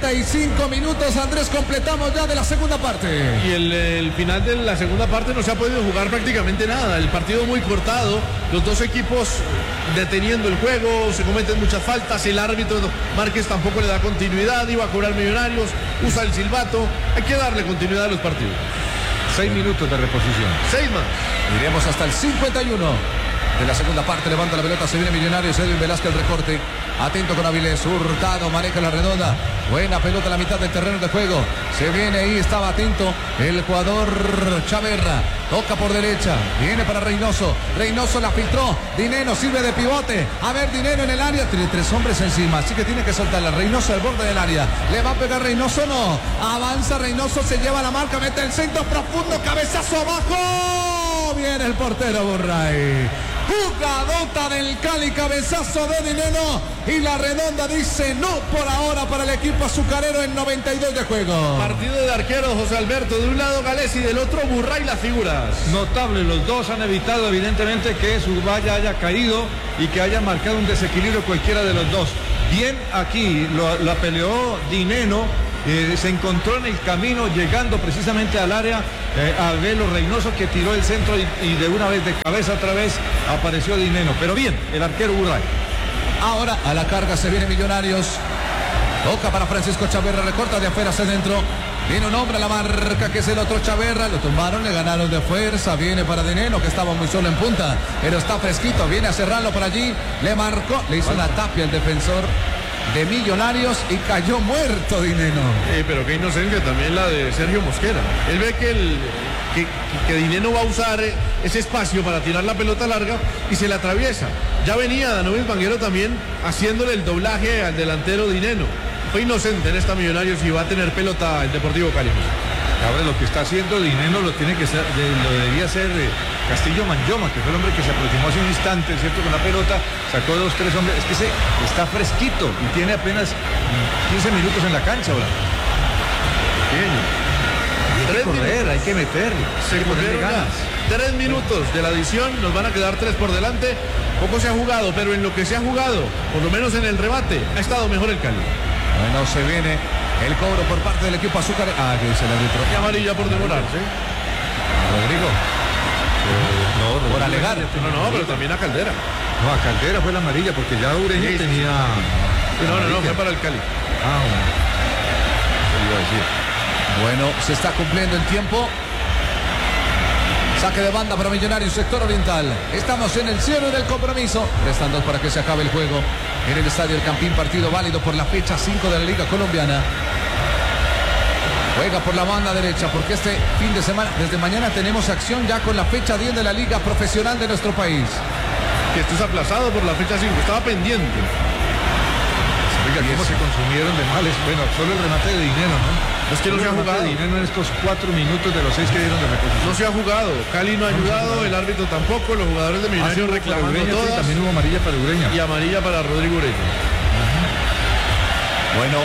45 minutos, Andrés, completamos ya de la segunda parte. Y el final de la segunda parte no se ha podido jugar prácticamente nada, el partido muy cortado, los dos equipos deteniendo el juego, se cometen muchas faltas, el árbitro Márquez tampoco le da continuidad, iba a cobrar Millonarios, usa el silbato, hay que darle continuidad a los partidos. 6 minutos de reposición. 6 más. Iremos hasta el 51 de la segunda parte, levanta la pelota, se viene Millonarios, Edwin Velázquez el recorte, atento con Avilés, Hurtado, maneja la redonda, buena pelota a la mitad del terreno de juego, se viene ahí, estaba atento el jugador Chaverra, toca por derecha, viene para Reynoso, Reynoso la filtró, Dineno sirve de pivote, a ver Dineno en el área, tiene 3 hombres encima, así que tiene que soltarla, Reynoso al borde del área, le va a pegar Reynoso, no, avanza Reynoso, se lleva la marca, mete el centro profundo, cabezazo abajo, viene el portero Burray. Jugadota del Cali, cabezazo de Dineno y la redonda dice no por ahora para el equipo azucarero en 92 de juego. Partido de arqueros, José Alberto, de un lado Gales y del otro Burray las figuras. Notable, los dos han evitado evidentemente que su valla haya caído y que haya marcado un desequilibrio cualquiera de los dos. Bien aquí, la peleó Dineno. Se encontró en el camino llegando precisamente al área a Velo Reynoso que tiró el centro y de una vez de cabeza otra vez apareció Dineno, pero bien, el arquero Burray. Ahora a la carga se viene Millonarios, toca para Francisco Chaverra, recorta de afuera hacia adentro, viene un hombre a la marca que es el otro Chaverra, lo tumbaron, le ganaron de fuerza, viene para Dineno que estaba muy solo en punta, pero está fresquito, viene a cerrarlo por allí, le marcó, le hizo una tapia al defensor de Millonarios y cayó muerto Dineno. Pero qué inocencia también la de Sergio Mosquera. Él ve que Dineno va a usar ese espacio para tirar la pelota larga y se la atraviesa. Ya venía Danubius Vanguero también haciéndole el doblaje al delantero Dineno. Fue inocente en esta Millonarios y va a tener pelota el Deportivo Cali. Ahora lo que está haciendo Dineno lo debería hacer Castillo Manjoma, que fue el hombre que se aproximó hace un instante, ¿cierto? Con la pelota, sacó 2, 3 hombres. Es que está fresquito y tiene apenas 15 minutos en la cancha ahora. Hay que correr, hay que meterle. Se corrieron ganas. 3 minutos de la adición, nos van a quedar 3 por delante. Poco se ha jugado, pero en lo que se ha jugado, por lo menos en el rebate, ha estado mejor el Cali. Bueno, se viene el cobro por parte del equipo azúcar. Que dice el árbitro. Y amarilla por demorarse. Rodrigo. No, por alegar. No, pero también a Caldera. No, a Caldera fue la amarilla porque ya Ureña tenía. No, fue para el Cali. Bueno. Eso iba a decir. Bueno, se está cumpliendo el tiempo. Saque de banda para Millonarios, sector oriental. Estamos en el cierre del compromiso. Restan 2 para que se acabe el juego. En el estadio El Campín, partido válido por la fecha 5 de la Liga Colombiana. Juega por la banda derecha porque este fin de semana, desde mañana tenemos acción ya con la fecha 10 de la Liga Profesional de nuestro país. Que esto es aplazado por la fecha 5, estaba pendiente. Oiga, ¿cómo se consumieron de males? Bueno, solo el remate de dinero, ¿no? Es que no se ha jugado. Dinero en estos 4 minutos de los 6 que dieron de reposición. No se ha jugado. Cali no ha ayudado, el árbitro tampoco, los jugadores de Millonarios reclamando Ureña, todas. sí, también hubo amarilla para Ureña. Y amarilla para Rodrigo Ureña. Bueno,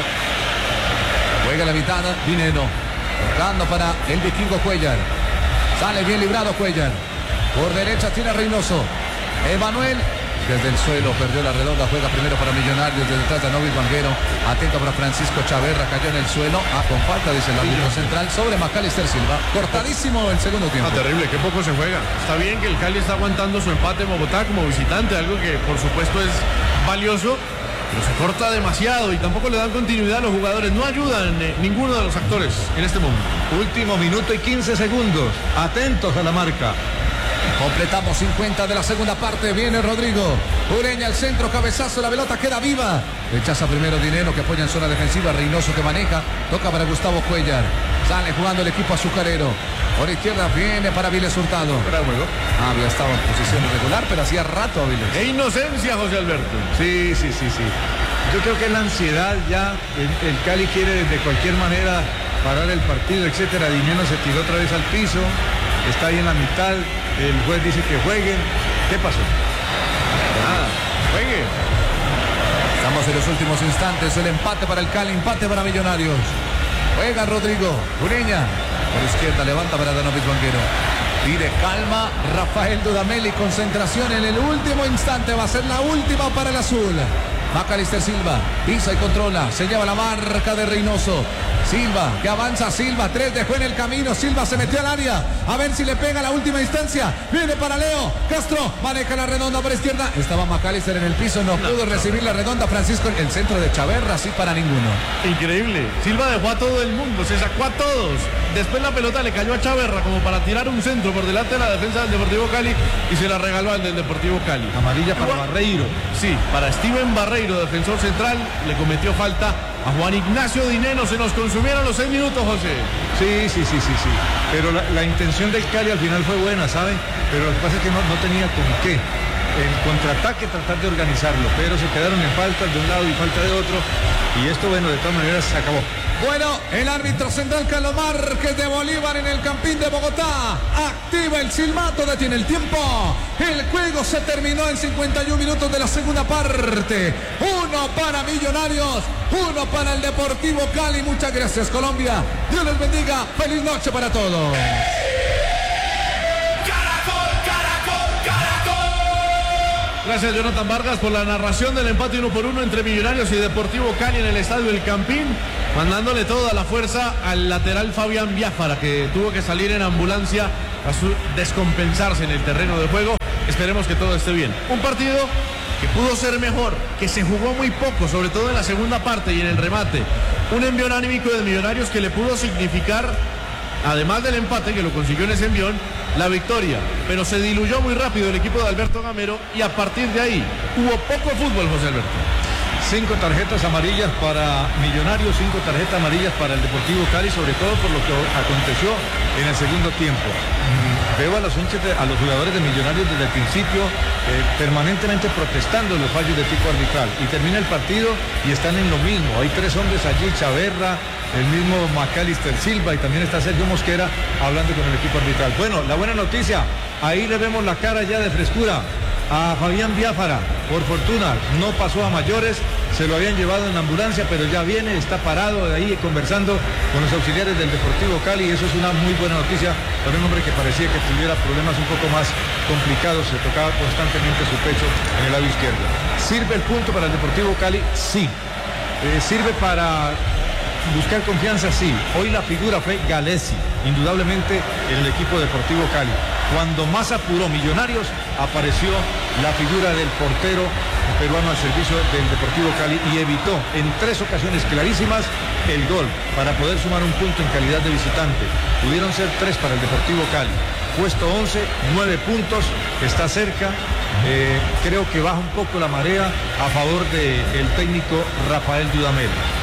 juega la mitad, Dinero. Tocando para el vikingo Cuellar. Sale bien librado Cuellar. Por derecha tiene Reynoso. Emanuel desde el suelo perdió la redonda. Juega primero para Millonarios. Desde detrás de Novis Vanguero. Atento para Francisco Chaverra. Cayó en el suelo. Con falta, dice el árbitro central, sobre Macalister Silva. Cortadísimo el segundo tiempo. Terrible, qué poco se juega. Está bien que el Cali está aguantando su empate en Bogotá como visitante. Algo que por supuesto es valioso. Pero se corta demasiado y tampoco le dan continuidad a los jugadores. No ayudan ninguno de los actores en este momento. Último minuto y 15 segundos. Atentos a la marca. Completamos 50 de la segunda parte. Viene Rodrigo Ureña al centro, cabezazo, la pelota queda viva. Rechaza primero Dinero que apoya en zona defensiva. Reynoso que maneja. Toca para Gustavo Cuellar. Sale jugando el equipo azucarero. Por izquierda viene para Viles Hurtado. Había estado en posición irregular, pero hacía rato Viles. ¡Qué inocencia, José Alberto! Sí. Yo creo que es la ansiedad ya. El Cali quiere de cualquier manera parar el partido, etcétera. Dinero se tiró otra vez al piso. Está ahí en la mitad. El juez dice que jueguen. ¿Qué pasó? Nada, juegue. Estamos en los últimos instantes. El empate para el Cali, empate para Millonarios. Juega Rodrigo Ureña. Por izquierda levanta para Danovis Vanguero. Pide calma Rafael Dudamel y concentración en el último instante. Va a ser la última para el azul. Macalister Silva pisa y controla. Se lleva la marca de Reynoso. Silva, que avanza Silva, 3 dejó en el camino, Silva se metió al área, a ver si le pega la última instancia, viene para Leo, Castro, maneja la redonda por izquierda, estaba Macalister en el piso, no pudo recibir la redonda, Francisco, el centro de Chaverra, sí para ninguno. Increíble, Silva dejó a todo el mundo, se sacó a todos, después la pelota le cayó a Chaverra como para tirar un centro por delante de la defensa del Deportivo Cali y se la regaló al del Deportivo Cali. Amarilla para Barreiro. Sí, para Steven Barreiro, defensor central, le cometió falta a Juan Ignacio Dinero. Se nos consumieron los 6 minutos, José. Sí. Pero la intención del Cali al final fue buena, ¿saben? Pero lo que pasa es que no tenía con qué. En contraataque tratar de organizarlo, pero se quedaron en faltas de un lado y falta de otro. Y esto, bueno, de todas maneras se acabó. Bueno, el árbitro central Carlos Márquez de Bolívar en el Campín de Bogotá activa el silbato, detiene el tiempo. El juego se terminó en 51 minutos de la segunda parte. 1 para Millonarios, 1 para el Deportivo Cali. Muchas gracias, Colombia. Dios les bendiga. Feliz noche para todos. Gracias, Jonathan Vargas, por la narración del empate 1-1 entre Millonarios y Deportivo Cali en el estadio El Campín, mandándole toda la fuerza al lateral Fabián Biafara, que tuvo que salir en ambulancia a descompensarse en el terreno de juego. Esperemos que todo esté bien. Un partido que pudo ser mejor, que se jugó muy poco, sobre todo en la segunda parte y en el remate. Un envión anímico de Millonarios que le pudo significar, además del empate que lo consiguió en ese envión, la victoria, pero se diluyó muy rápido el equipo de Alberto Gamero y a partir de ahí hubo poco fútbol, José Alberto. 5 tarjetas amarillas para Millonarios, 5 tarjetas amarillas para el Deportivo Cali, sobre todo por lo que aconteció en el segundo tiempo. Veo a los jugadores de Millonarios desde el principio permanentemente protestando los fallos de tipo arbitral, y termina el partido y están en lo mismo. Hay 3 hombres allí, Chaverra, el mismo Macalister Silva, y también está Sergio Mosquera hablando con el equipo arbitral. Bueno, la buena noticia, ahí le vemos la cara ya de frescura a Fabián Biafara. Por fortuna no pasó a mayores, se lo habían llevado en la ambulancia, pero ya viene, está parado ahí conversando con los auxiliares del Deportivo Cali, y eso es una muy buena noticia para un hombre que parecía que tuviera problemas un poco más complicados, se tocaba constantemente su pecho en el lado izquierdo. ¿Sirve el punto para el Deportivo Cali? Sí. ¿Sirve para buscar confianza? Sí. Hoy la figura fue Galesi, indudablemente en el equipo Deportivo Cali. Cuando más apuró Millonarios, apareció la figura del portero peruano al servicio del Deportivo Cali y evitó en 3 ocasiones clarísimas el gol para poder sumar un punto en calidad de visitante. Pudieron ser 3 para el Deportivo Cali. Puesto 11, 9 puntos, está cerca. Creo que baja un poco la marea a favor del técnico Rafael Dudamel.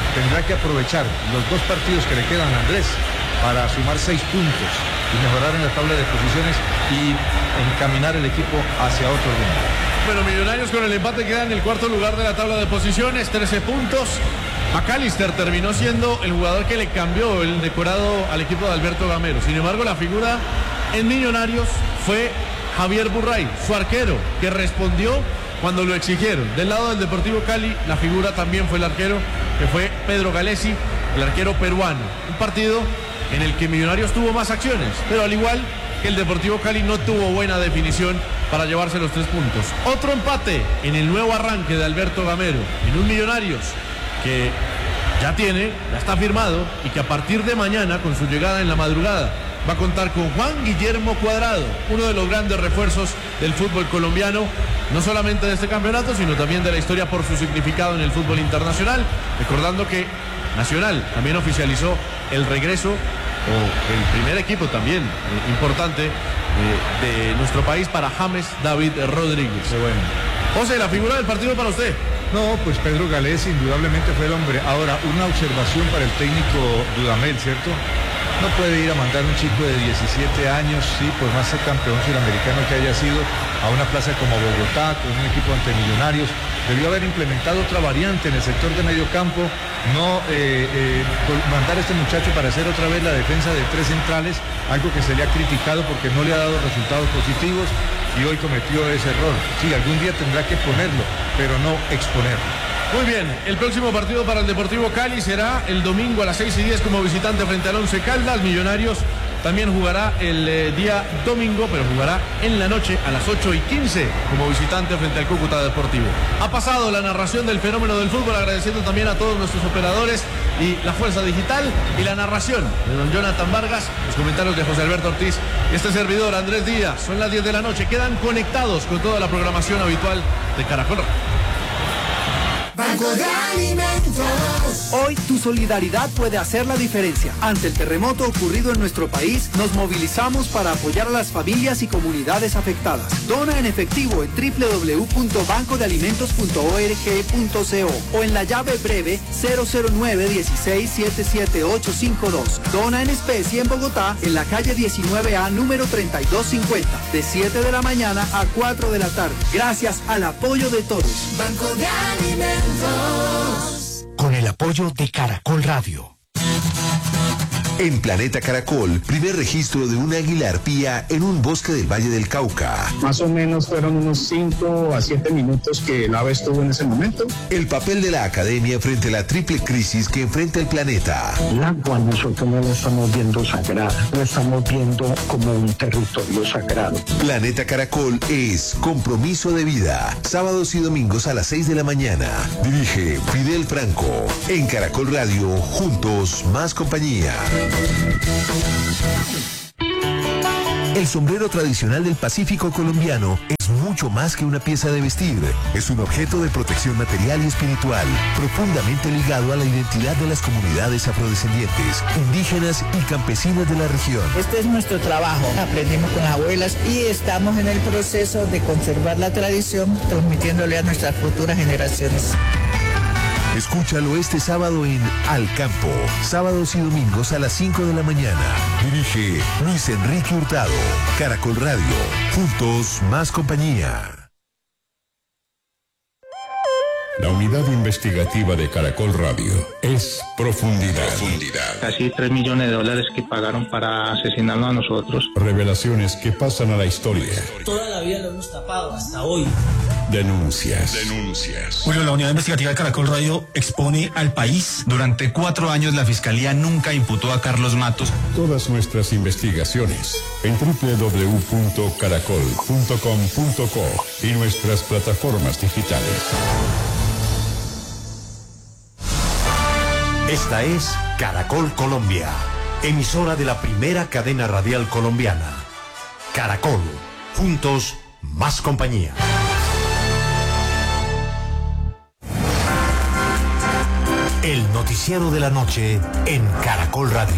tendrá que aprovechar los 2 partidos que le quedan a Andrés para sumar 6 puntos y mejorar en la tabla de posiciones y encaminar el equipo hacia otro rumbo. Bueno, Millonarios con el empate queda en el 4º lugar de la tabla de posiciones, 13 puntos. McAllister terminó siendo el jugador que le cambió el decorado al equipo de Alberto Gamero. Sin embargo, la figura en Millonarios fue Javier Burray, su arquero, que respondió cuando lo exigieron. Del lado del Deportivo Cali, la figura también fue el arquero, que fue Pedro Galesi, el arquero peruano. Un partido en el que Millonarios tuvo más acciones, pero al igual que el Deportivo Cali no tuvo buena definición para llevarse los 3 puntos. Otro empate en el nuevo arranque de Alberto Gamero, en un Millonarios que ya está firmado y que a partir de mañana, con su llegada en la madrugada, va a contar con Juan Guillermo Cuadrado, uno de los grandes refuerzos del fútbol colombiano, no solamente de este campeonato, sino también de la historia por su significado en el fútbol internacional. Recordando que Nacional también oficializó el regreso, o el primer equipo también importante de nuestro país, para James David Rodríguez. Bueno. José, la figura del partido para usted. No, pues Pedro Galés indudablemente fue el hombre. Ahora, una observación para el técnico Dudamel, ¿cierto? No puede ir a mandar un chico de 17 años, sí, por más ser campeón sudamericano que haya sido, a una plaza como Bogotá, con un equipo ante Millonarios. Debió haber implementado otra variante en el sector de medio campo, no mandar a este muchacho para hacer otra vez la defensa de 3 centrales, algo que se le ha criticado porque no le ha dado resultados positivos y hoy cometió ese error. Sí, algún día tendrá que ponerlo, pero no exponerlo. Muy bien, el próximo partido para el Deportivo Cali será el domingo a las 6:10 como visitante frente al Once Caldas. Millonarios también jugará el día domingo, pero jugará en la noche a las 8:15 como visitante frente al Cúcuta Deportivo. Ha pasado la narración del fenómeno del fútbol, agradeciendo también a todos nuestros operadores y la fuerza digital, y la narración de don Jonathan Vargas, los comentarios de José Alberto Ortiz y este servidor Andrés Díaz. Son las 10 de la noche, quedan conectados con toda la programación habitual de Caracol. Banco de Alimentos. Hoy tu solidaridad puede hacer la diferencia. Ante el terremoto ocurrido en nuestro país, nos movilizamos para apoyar a las familias y comunidades afectadas. Dona en efectivo en www.bancodealimentos.org.co o en la llave breve 009-16-77852. Dona en especie en Bogotá, en la calle 19A, número 3250, de 7 de la mañana a 4 de la tarde. Gracias al apoyo de todos. Banco de Alimentos. Con el apoyo de Caracol Radio. En Planeta Caracol, primer registro de un águila arpía en un bosque del Valle del Cauca. Más o menos fueron unos 5 a 7 minutos que el ave estuvo en ese momento. El papel de la academia frente a la triple crisis que enfrenta el planeta. El agua nosotros no la estamos viendo sagrada, la estamos viendo como un territorio sagrado. Planeta Caracol es compromiso de vida. Sábados y domingos a las 6 de la mañana. Dirige Fidel Franco. En Caracol Radio, juntos, más compañía. El sombrero tradicional del Pacífico colombiano es mucho más que una pieza de vestir. Es un objeto de protección material y espiritual, profundamente ligado a la identidad de las comunidades afrodescendientes, indígenas y campesinas de la región. Este es nuestro trabajo. Aprendimos con las abuelas y estamos en el proceso de conservar la tradición, transmitiéndole a nuestras futuras generaciones. Escúchalo este sábado en Al Campo, sábados y domingos a las 5 de la mañana. Dirige Luis Enrique Hurtado. Caracol Radio, juntos, más compañía. La unidad investigativa de Caracol Radio es Profundidad. Casi $3 millones que pagaron para asesinarnos a nosotros. Revelaciones que pasan a la historia. Toda la vida lo hemos tapado hasta hoy. Denuncias. Bueno, la unidad investigativa de Caracol Radio expone al país. Durante 4 años la Fiscalía nunca imputó a Carlos Matos. Todas nuestras investigaciones en www.caracol.com.co y nuestras plataformas digitales. Esta es Caracol Colombia, emisora de la primera cadena radial colombiana. Caracol, juntos, más compañía. El noticiero de la noche en Caracol Radio.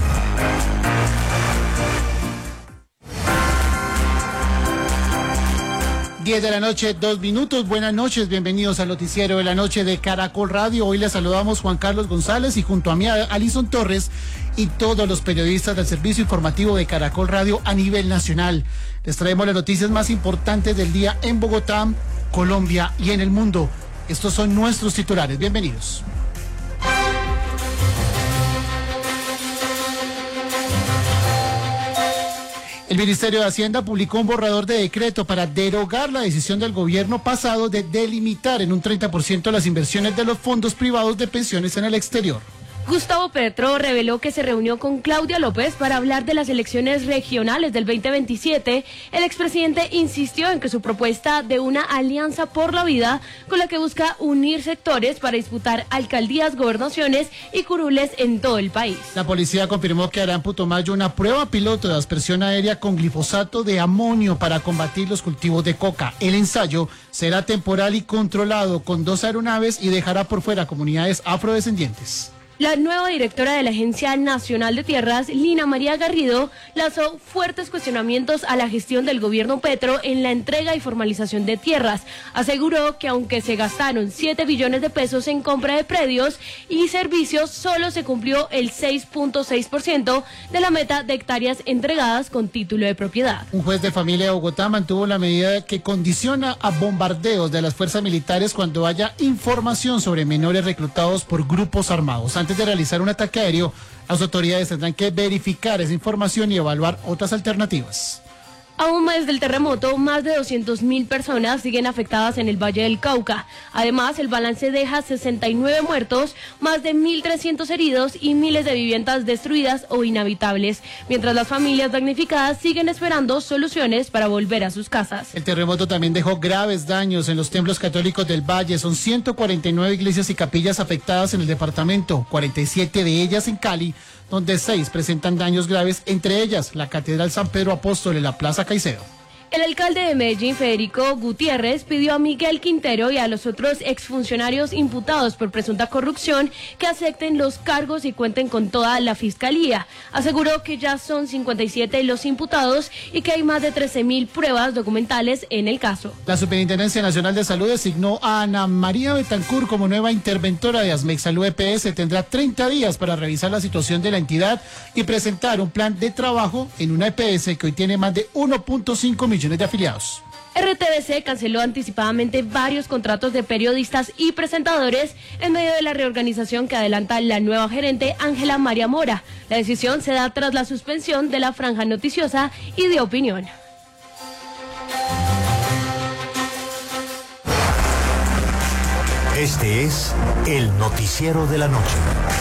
10 de la noche, 2 minutos. Buenas noches, bienvenidos al noticiero de la noche de Caracol Radio. Hoy les saludamos Juan Carlos González y junto a mí Alison Torres y todos los periodistas del servicio informativo de Caracol Radio a nivel nacional. Les traemos las noticias más importantes del día en Bogotá, Colombia y en el mundo. Estos son nuestros titulares. Bienvenidos. El Ministerio de Hacienda publicó un borrador de decreto para derogar la decisión del gobierno pasado de delimitar en un 30% las inversiones de los fondos privados de pensiones en el exterior. Gustavo Petro reveló que se reunió con Claudia López para hablar de las elecciones regionales del 2027. El expresidente insistió en que su propuesta de una alianza por la vida, con la que busca unir sectores para disputar alcaldías, gobernaciones y curules en todo el país. La policía confirmó que hará en Putumayo una prueba piloto de aspersión aérea con glifosato de amonio para combatir los cultivos de coca. El ensayo será temporal y controlado con 2 aeronaves y dejará por fuera comunidades afrodescendientes. La nueva directora de la Agencia Nacional de Tierras, Lina María Garrido, lanzó fuertes cuestionamientos a la gestión del gobierno Petro en la entrega y formalización de tierras. Aseguró que aunque se gastaron 7 billones de pesos en compra de predios y servicios, solo se cumplió el 6.6% de la meta de hectáreas entregadas con título de propiedad. Un juez de familia de Bogotá mantuvo la medida que condiciona a bombardeos de las fuerzas militares cuando haya información sobre menores reclutados por grupos armados. Antes de realizar un ataque aéreo, las autoridades tendrán que verificar esa información y evaluar otras alternativas. A un mes del terremoto, más de 200.000 personas siguen afectadas en el Valle del Cauca. Además, el balance deja 69 muertos, más de 1.300 heridos y miles de viviendas destruidas o inhabitables, mientras las familias damnificadas siguen esperando soluciones para volver a sus casas. El terremoto también dejó graves daños en los templos católicos del Valle. Son 149 iglesias y capillas afectadas en el departamento, 47 de ellas en Cali, donde 6 presentan daños graves, entre ellas la Catedral San Pedro Apóstol en la Plaza Caicedo. El alcalde de Medellín, Federico Gutiérrez, pidió a Miguel Quintero y a los otros exfuncionarios imputados por presunta corrupción que acepten los cargos y cuenten con toda la fiscalía. Aseguró que ya son 57 los imputados y que hay más de 13.000 pruebas documentales en el caso. La Superintendencia Nacional de Salud designó a Ana María Betancur como nueva interventora de Asmex Salud EPS. Tendrá 30 días para revisar la situación de la entidad y presentar un plan de trabajo en una EPS que hoy tiene más de 1.5 millones de afiliados. RTBC canceló anticipadamente varios contratos de periodistas y presentadores en medio de la reorganización que adelanta la nueva gerente Ángela María Mora. La decisión se da tras la suspensión de la franja noticiosa y de opinión. Este es el noticiero de la noche.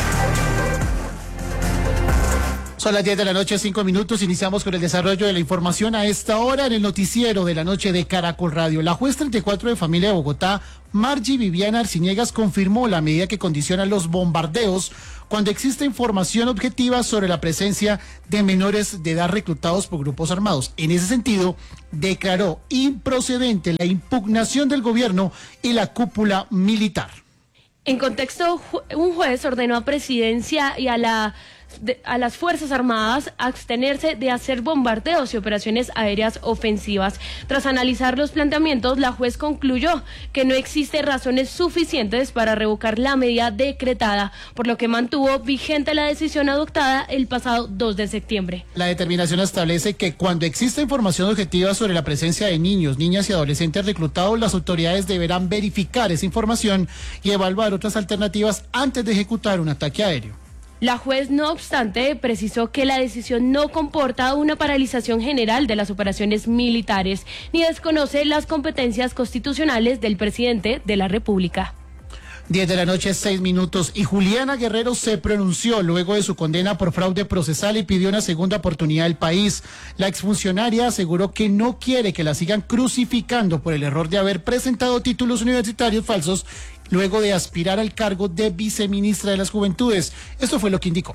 Son las 10 de la noche, 5 minutos. Iniciamos con el desarrollo de la información a esta hora en el noticiero de la noche de Caracol Radio. La juez 34 de familia de Bogotá, Margie Viviana Arciniegas, confirmó la medida que condiciona los bombardeos cuando existe información objetiva sobre la presencia de menores de edad reclutados por grupos armados. En ese sentido, declaró improcedente la impugnación del gobierno y la cúpula militar. En contexto, un juez ordenó a Presidencia y a las Fuerzas Armadas abstenerse de hacer bombardeos y operaciones aéreas ofensivas. Tras analizar los planteamientos, la juez concluyó que no existe razones suficientes para revocar la medida decretada, por lo que mantuvo vigente la decisión adoptada el pasado 2 de septiembre. La determinación establece que cuando exista información objetiva sobre la presencia de niños, niñas y adolescentes reclutados, las autoridades deberán verificar esa información y evaluar otras alternativas antes de ejecutar un ataque aéreo. La juez, no obstante, precisó que la decisión no comporta una paralización general de las operaciones militares, ni desconoce las competencias constitucionales del presidente de la República. 10 de la noche, 6 minutos, y Juliana Guerrero se pronunció luego de su condena por fraude procesal y pidió una segunda oportunidad al país. La exfuncionaria aseguró que no quiere que la sigan crucificando por el error de haber presentado títulos universitarios falsos luego de aspirar al cargo de viceministra de las Juventudes. Esto fue lo que indicó.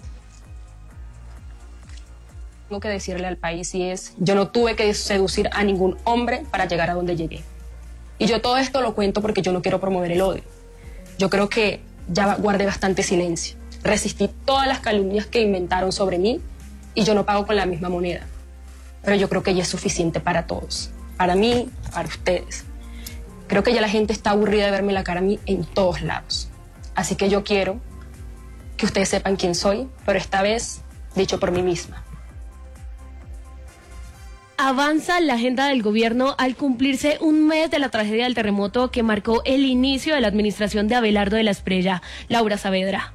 Tengo que decirle al país y es, yo no tuve que seducir a ningún hombre para llegar a donde llegué. Y yo todo esto lo cuento porque yo no quiero promover el odio. Yo creo que ya guardé bastante silencio. Resistí todas las calumnias que inventaron sobre mí y yo no pago con la misma moneda. Pero yo creo que ya es suficiente para todos. Para mí, para ustedes. Creo que ya la gente está aburrida de verme la cara a mí en todos lados. Así que yo quiero que ustedes sepan quién soy, pero esta vez dicho por mí misma. Avanza la agenda del gobierno al cumplirse un mes de la tragedia del terremoto que marcó el inicio de la administración de Abelardo de la Espriella. Laura Saavedra.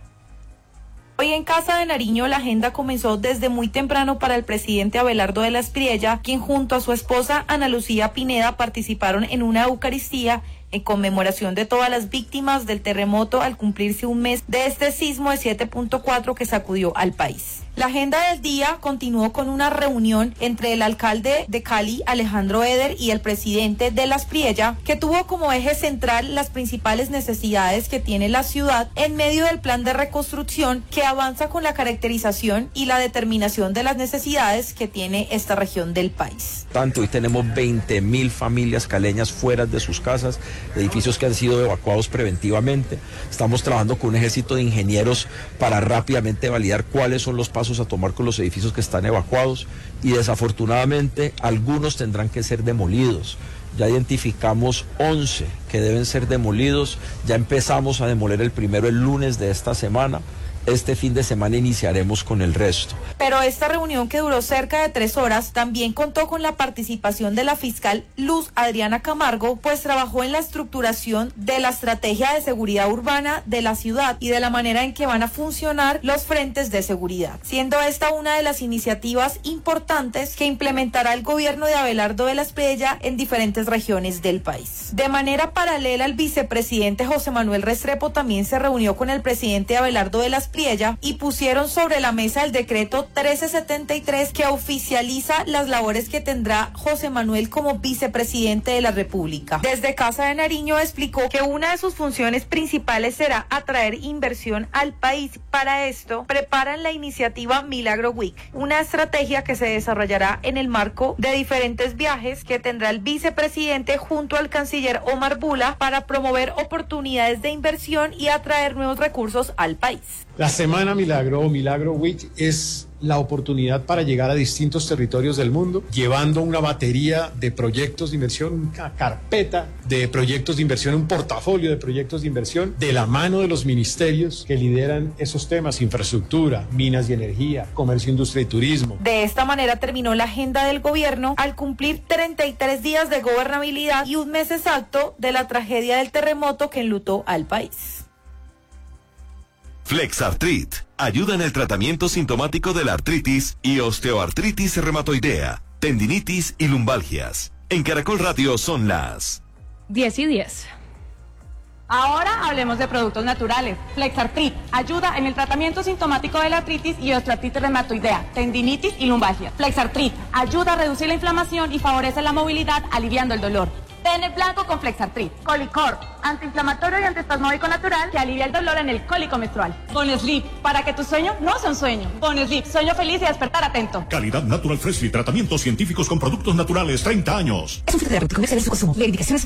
Hoy en Casa de Nariño la agenda comenzó desde muy temprano para el presidente Abelardo de la Espriella, quien junto a su esposa Ana Lucía Pineda participaron en una Eucaristía en conmemoración de todas las víctimas del terremoto al cumplirse un mes de este sismo de 7.4 que sacudió al país. La agenda del día continuó con una reunión entre el alcalde de Cali, Alejandro Eder, y el presidente de la Espriella, que tuvo como eje central las principales necesidades que tiene la ciudad en medio del plan de reconstrucción que avanza con la caracterización y la determinación de las necesidades que tiene esta región del país. Hoy tenemos 20.000 familias caleñas fuera de sus casas, edificios que han sido evacuados preventivamente. Estamos trabajando con un ejército de ingenieros para rápidamente validar cuáles son los pasos a tomar con los edificios que están evacuados, y desafortunadamente algunos tendrán que ser demolidos. Ya identificamos 11 que deben ser demolidos, ya empezamos a demoler el primero el lunes de esta semana. Este fin de semana iniciaremos con el resto. Pero esta reunión, que duró cerca de 3 horas, también contó con la participación de la fiscal Luz Adriana Camargo, pues trabajó en la estructuración de la estrategia de seguridad urbana de la ciudad y de la manera en que van a funcionar los frentes de seguridad, siendo esta una de las iniciativas importantes que implementará el gobierno de Abelardo de la Espriella en diferentes regiones del país. De manera paralela, el vicepresidente José Manuel Restrepo también se reunió con el presidente Abelardo de la Espriella y pusieron sobre la mesa el decreto 1373 que oficializa las labores que tendrá José Manuel como vicepresidente de la República. Desde Casa de Nariño explicó que una de sus funciones principales será atraer inversión al país. Para esto preparan la iniciativa Milagro Week, una estrategia que se desarrollará en el marco de diferentes viajes que tendrá el vicepresidente junto al canciller Omar Bula para promover oportunidades de inversión y atraer nuevos recursos al país. La Semana Milagro o Milagro Week es la oportunidad para llegar a distintos territorios del mundo, llevando una batería de proyectos de inversión, una carpeta de proyectos de inversión, un portafolio de proyectos de inversión, de la mano de los ministerios que lideran esos temas: infraestructura, minas y energía, comercio, industria y turismo. De esta manera terminó la agenda del gobierno al cumplir 33 días de gobernabilidad y un mes exacto de la tragedia del terremoto que enlutó al país. Flexartrit ayuda en el tratamiento sintomático de la artritis y osteoartritis reumatoidea, tendinitis y lumbalgias. En Caracol Radio son las 10:10. Ahora hablemos de productos naturales. Flexartrit ayuda en el tratamiento sintomático de la artritis y osteoartritis reumatoidea, tendinitis y lumbalgia. Flexartrit ayuda a reducir la inflamación y favorece la movilidad, aliviando el dolor. Pene blanco con Flexartrit. Colicor, antiinflamatorio y antiespasmódico natural que alivia el dolor en el cólico menstrual. Bonesleep, para que tu sueño no sea un sueño. Bonesleep, sueño feliz y despertar atento. Calidad Natural Freshly, tratamientos científicos con productos naturales, 30 años. Es un fitoterapéutico, comercial en su consumo. La indicación es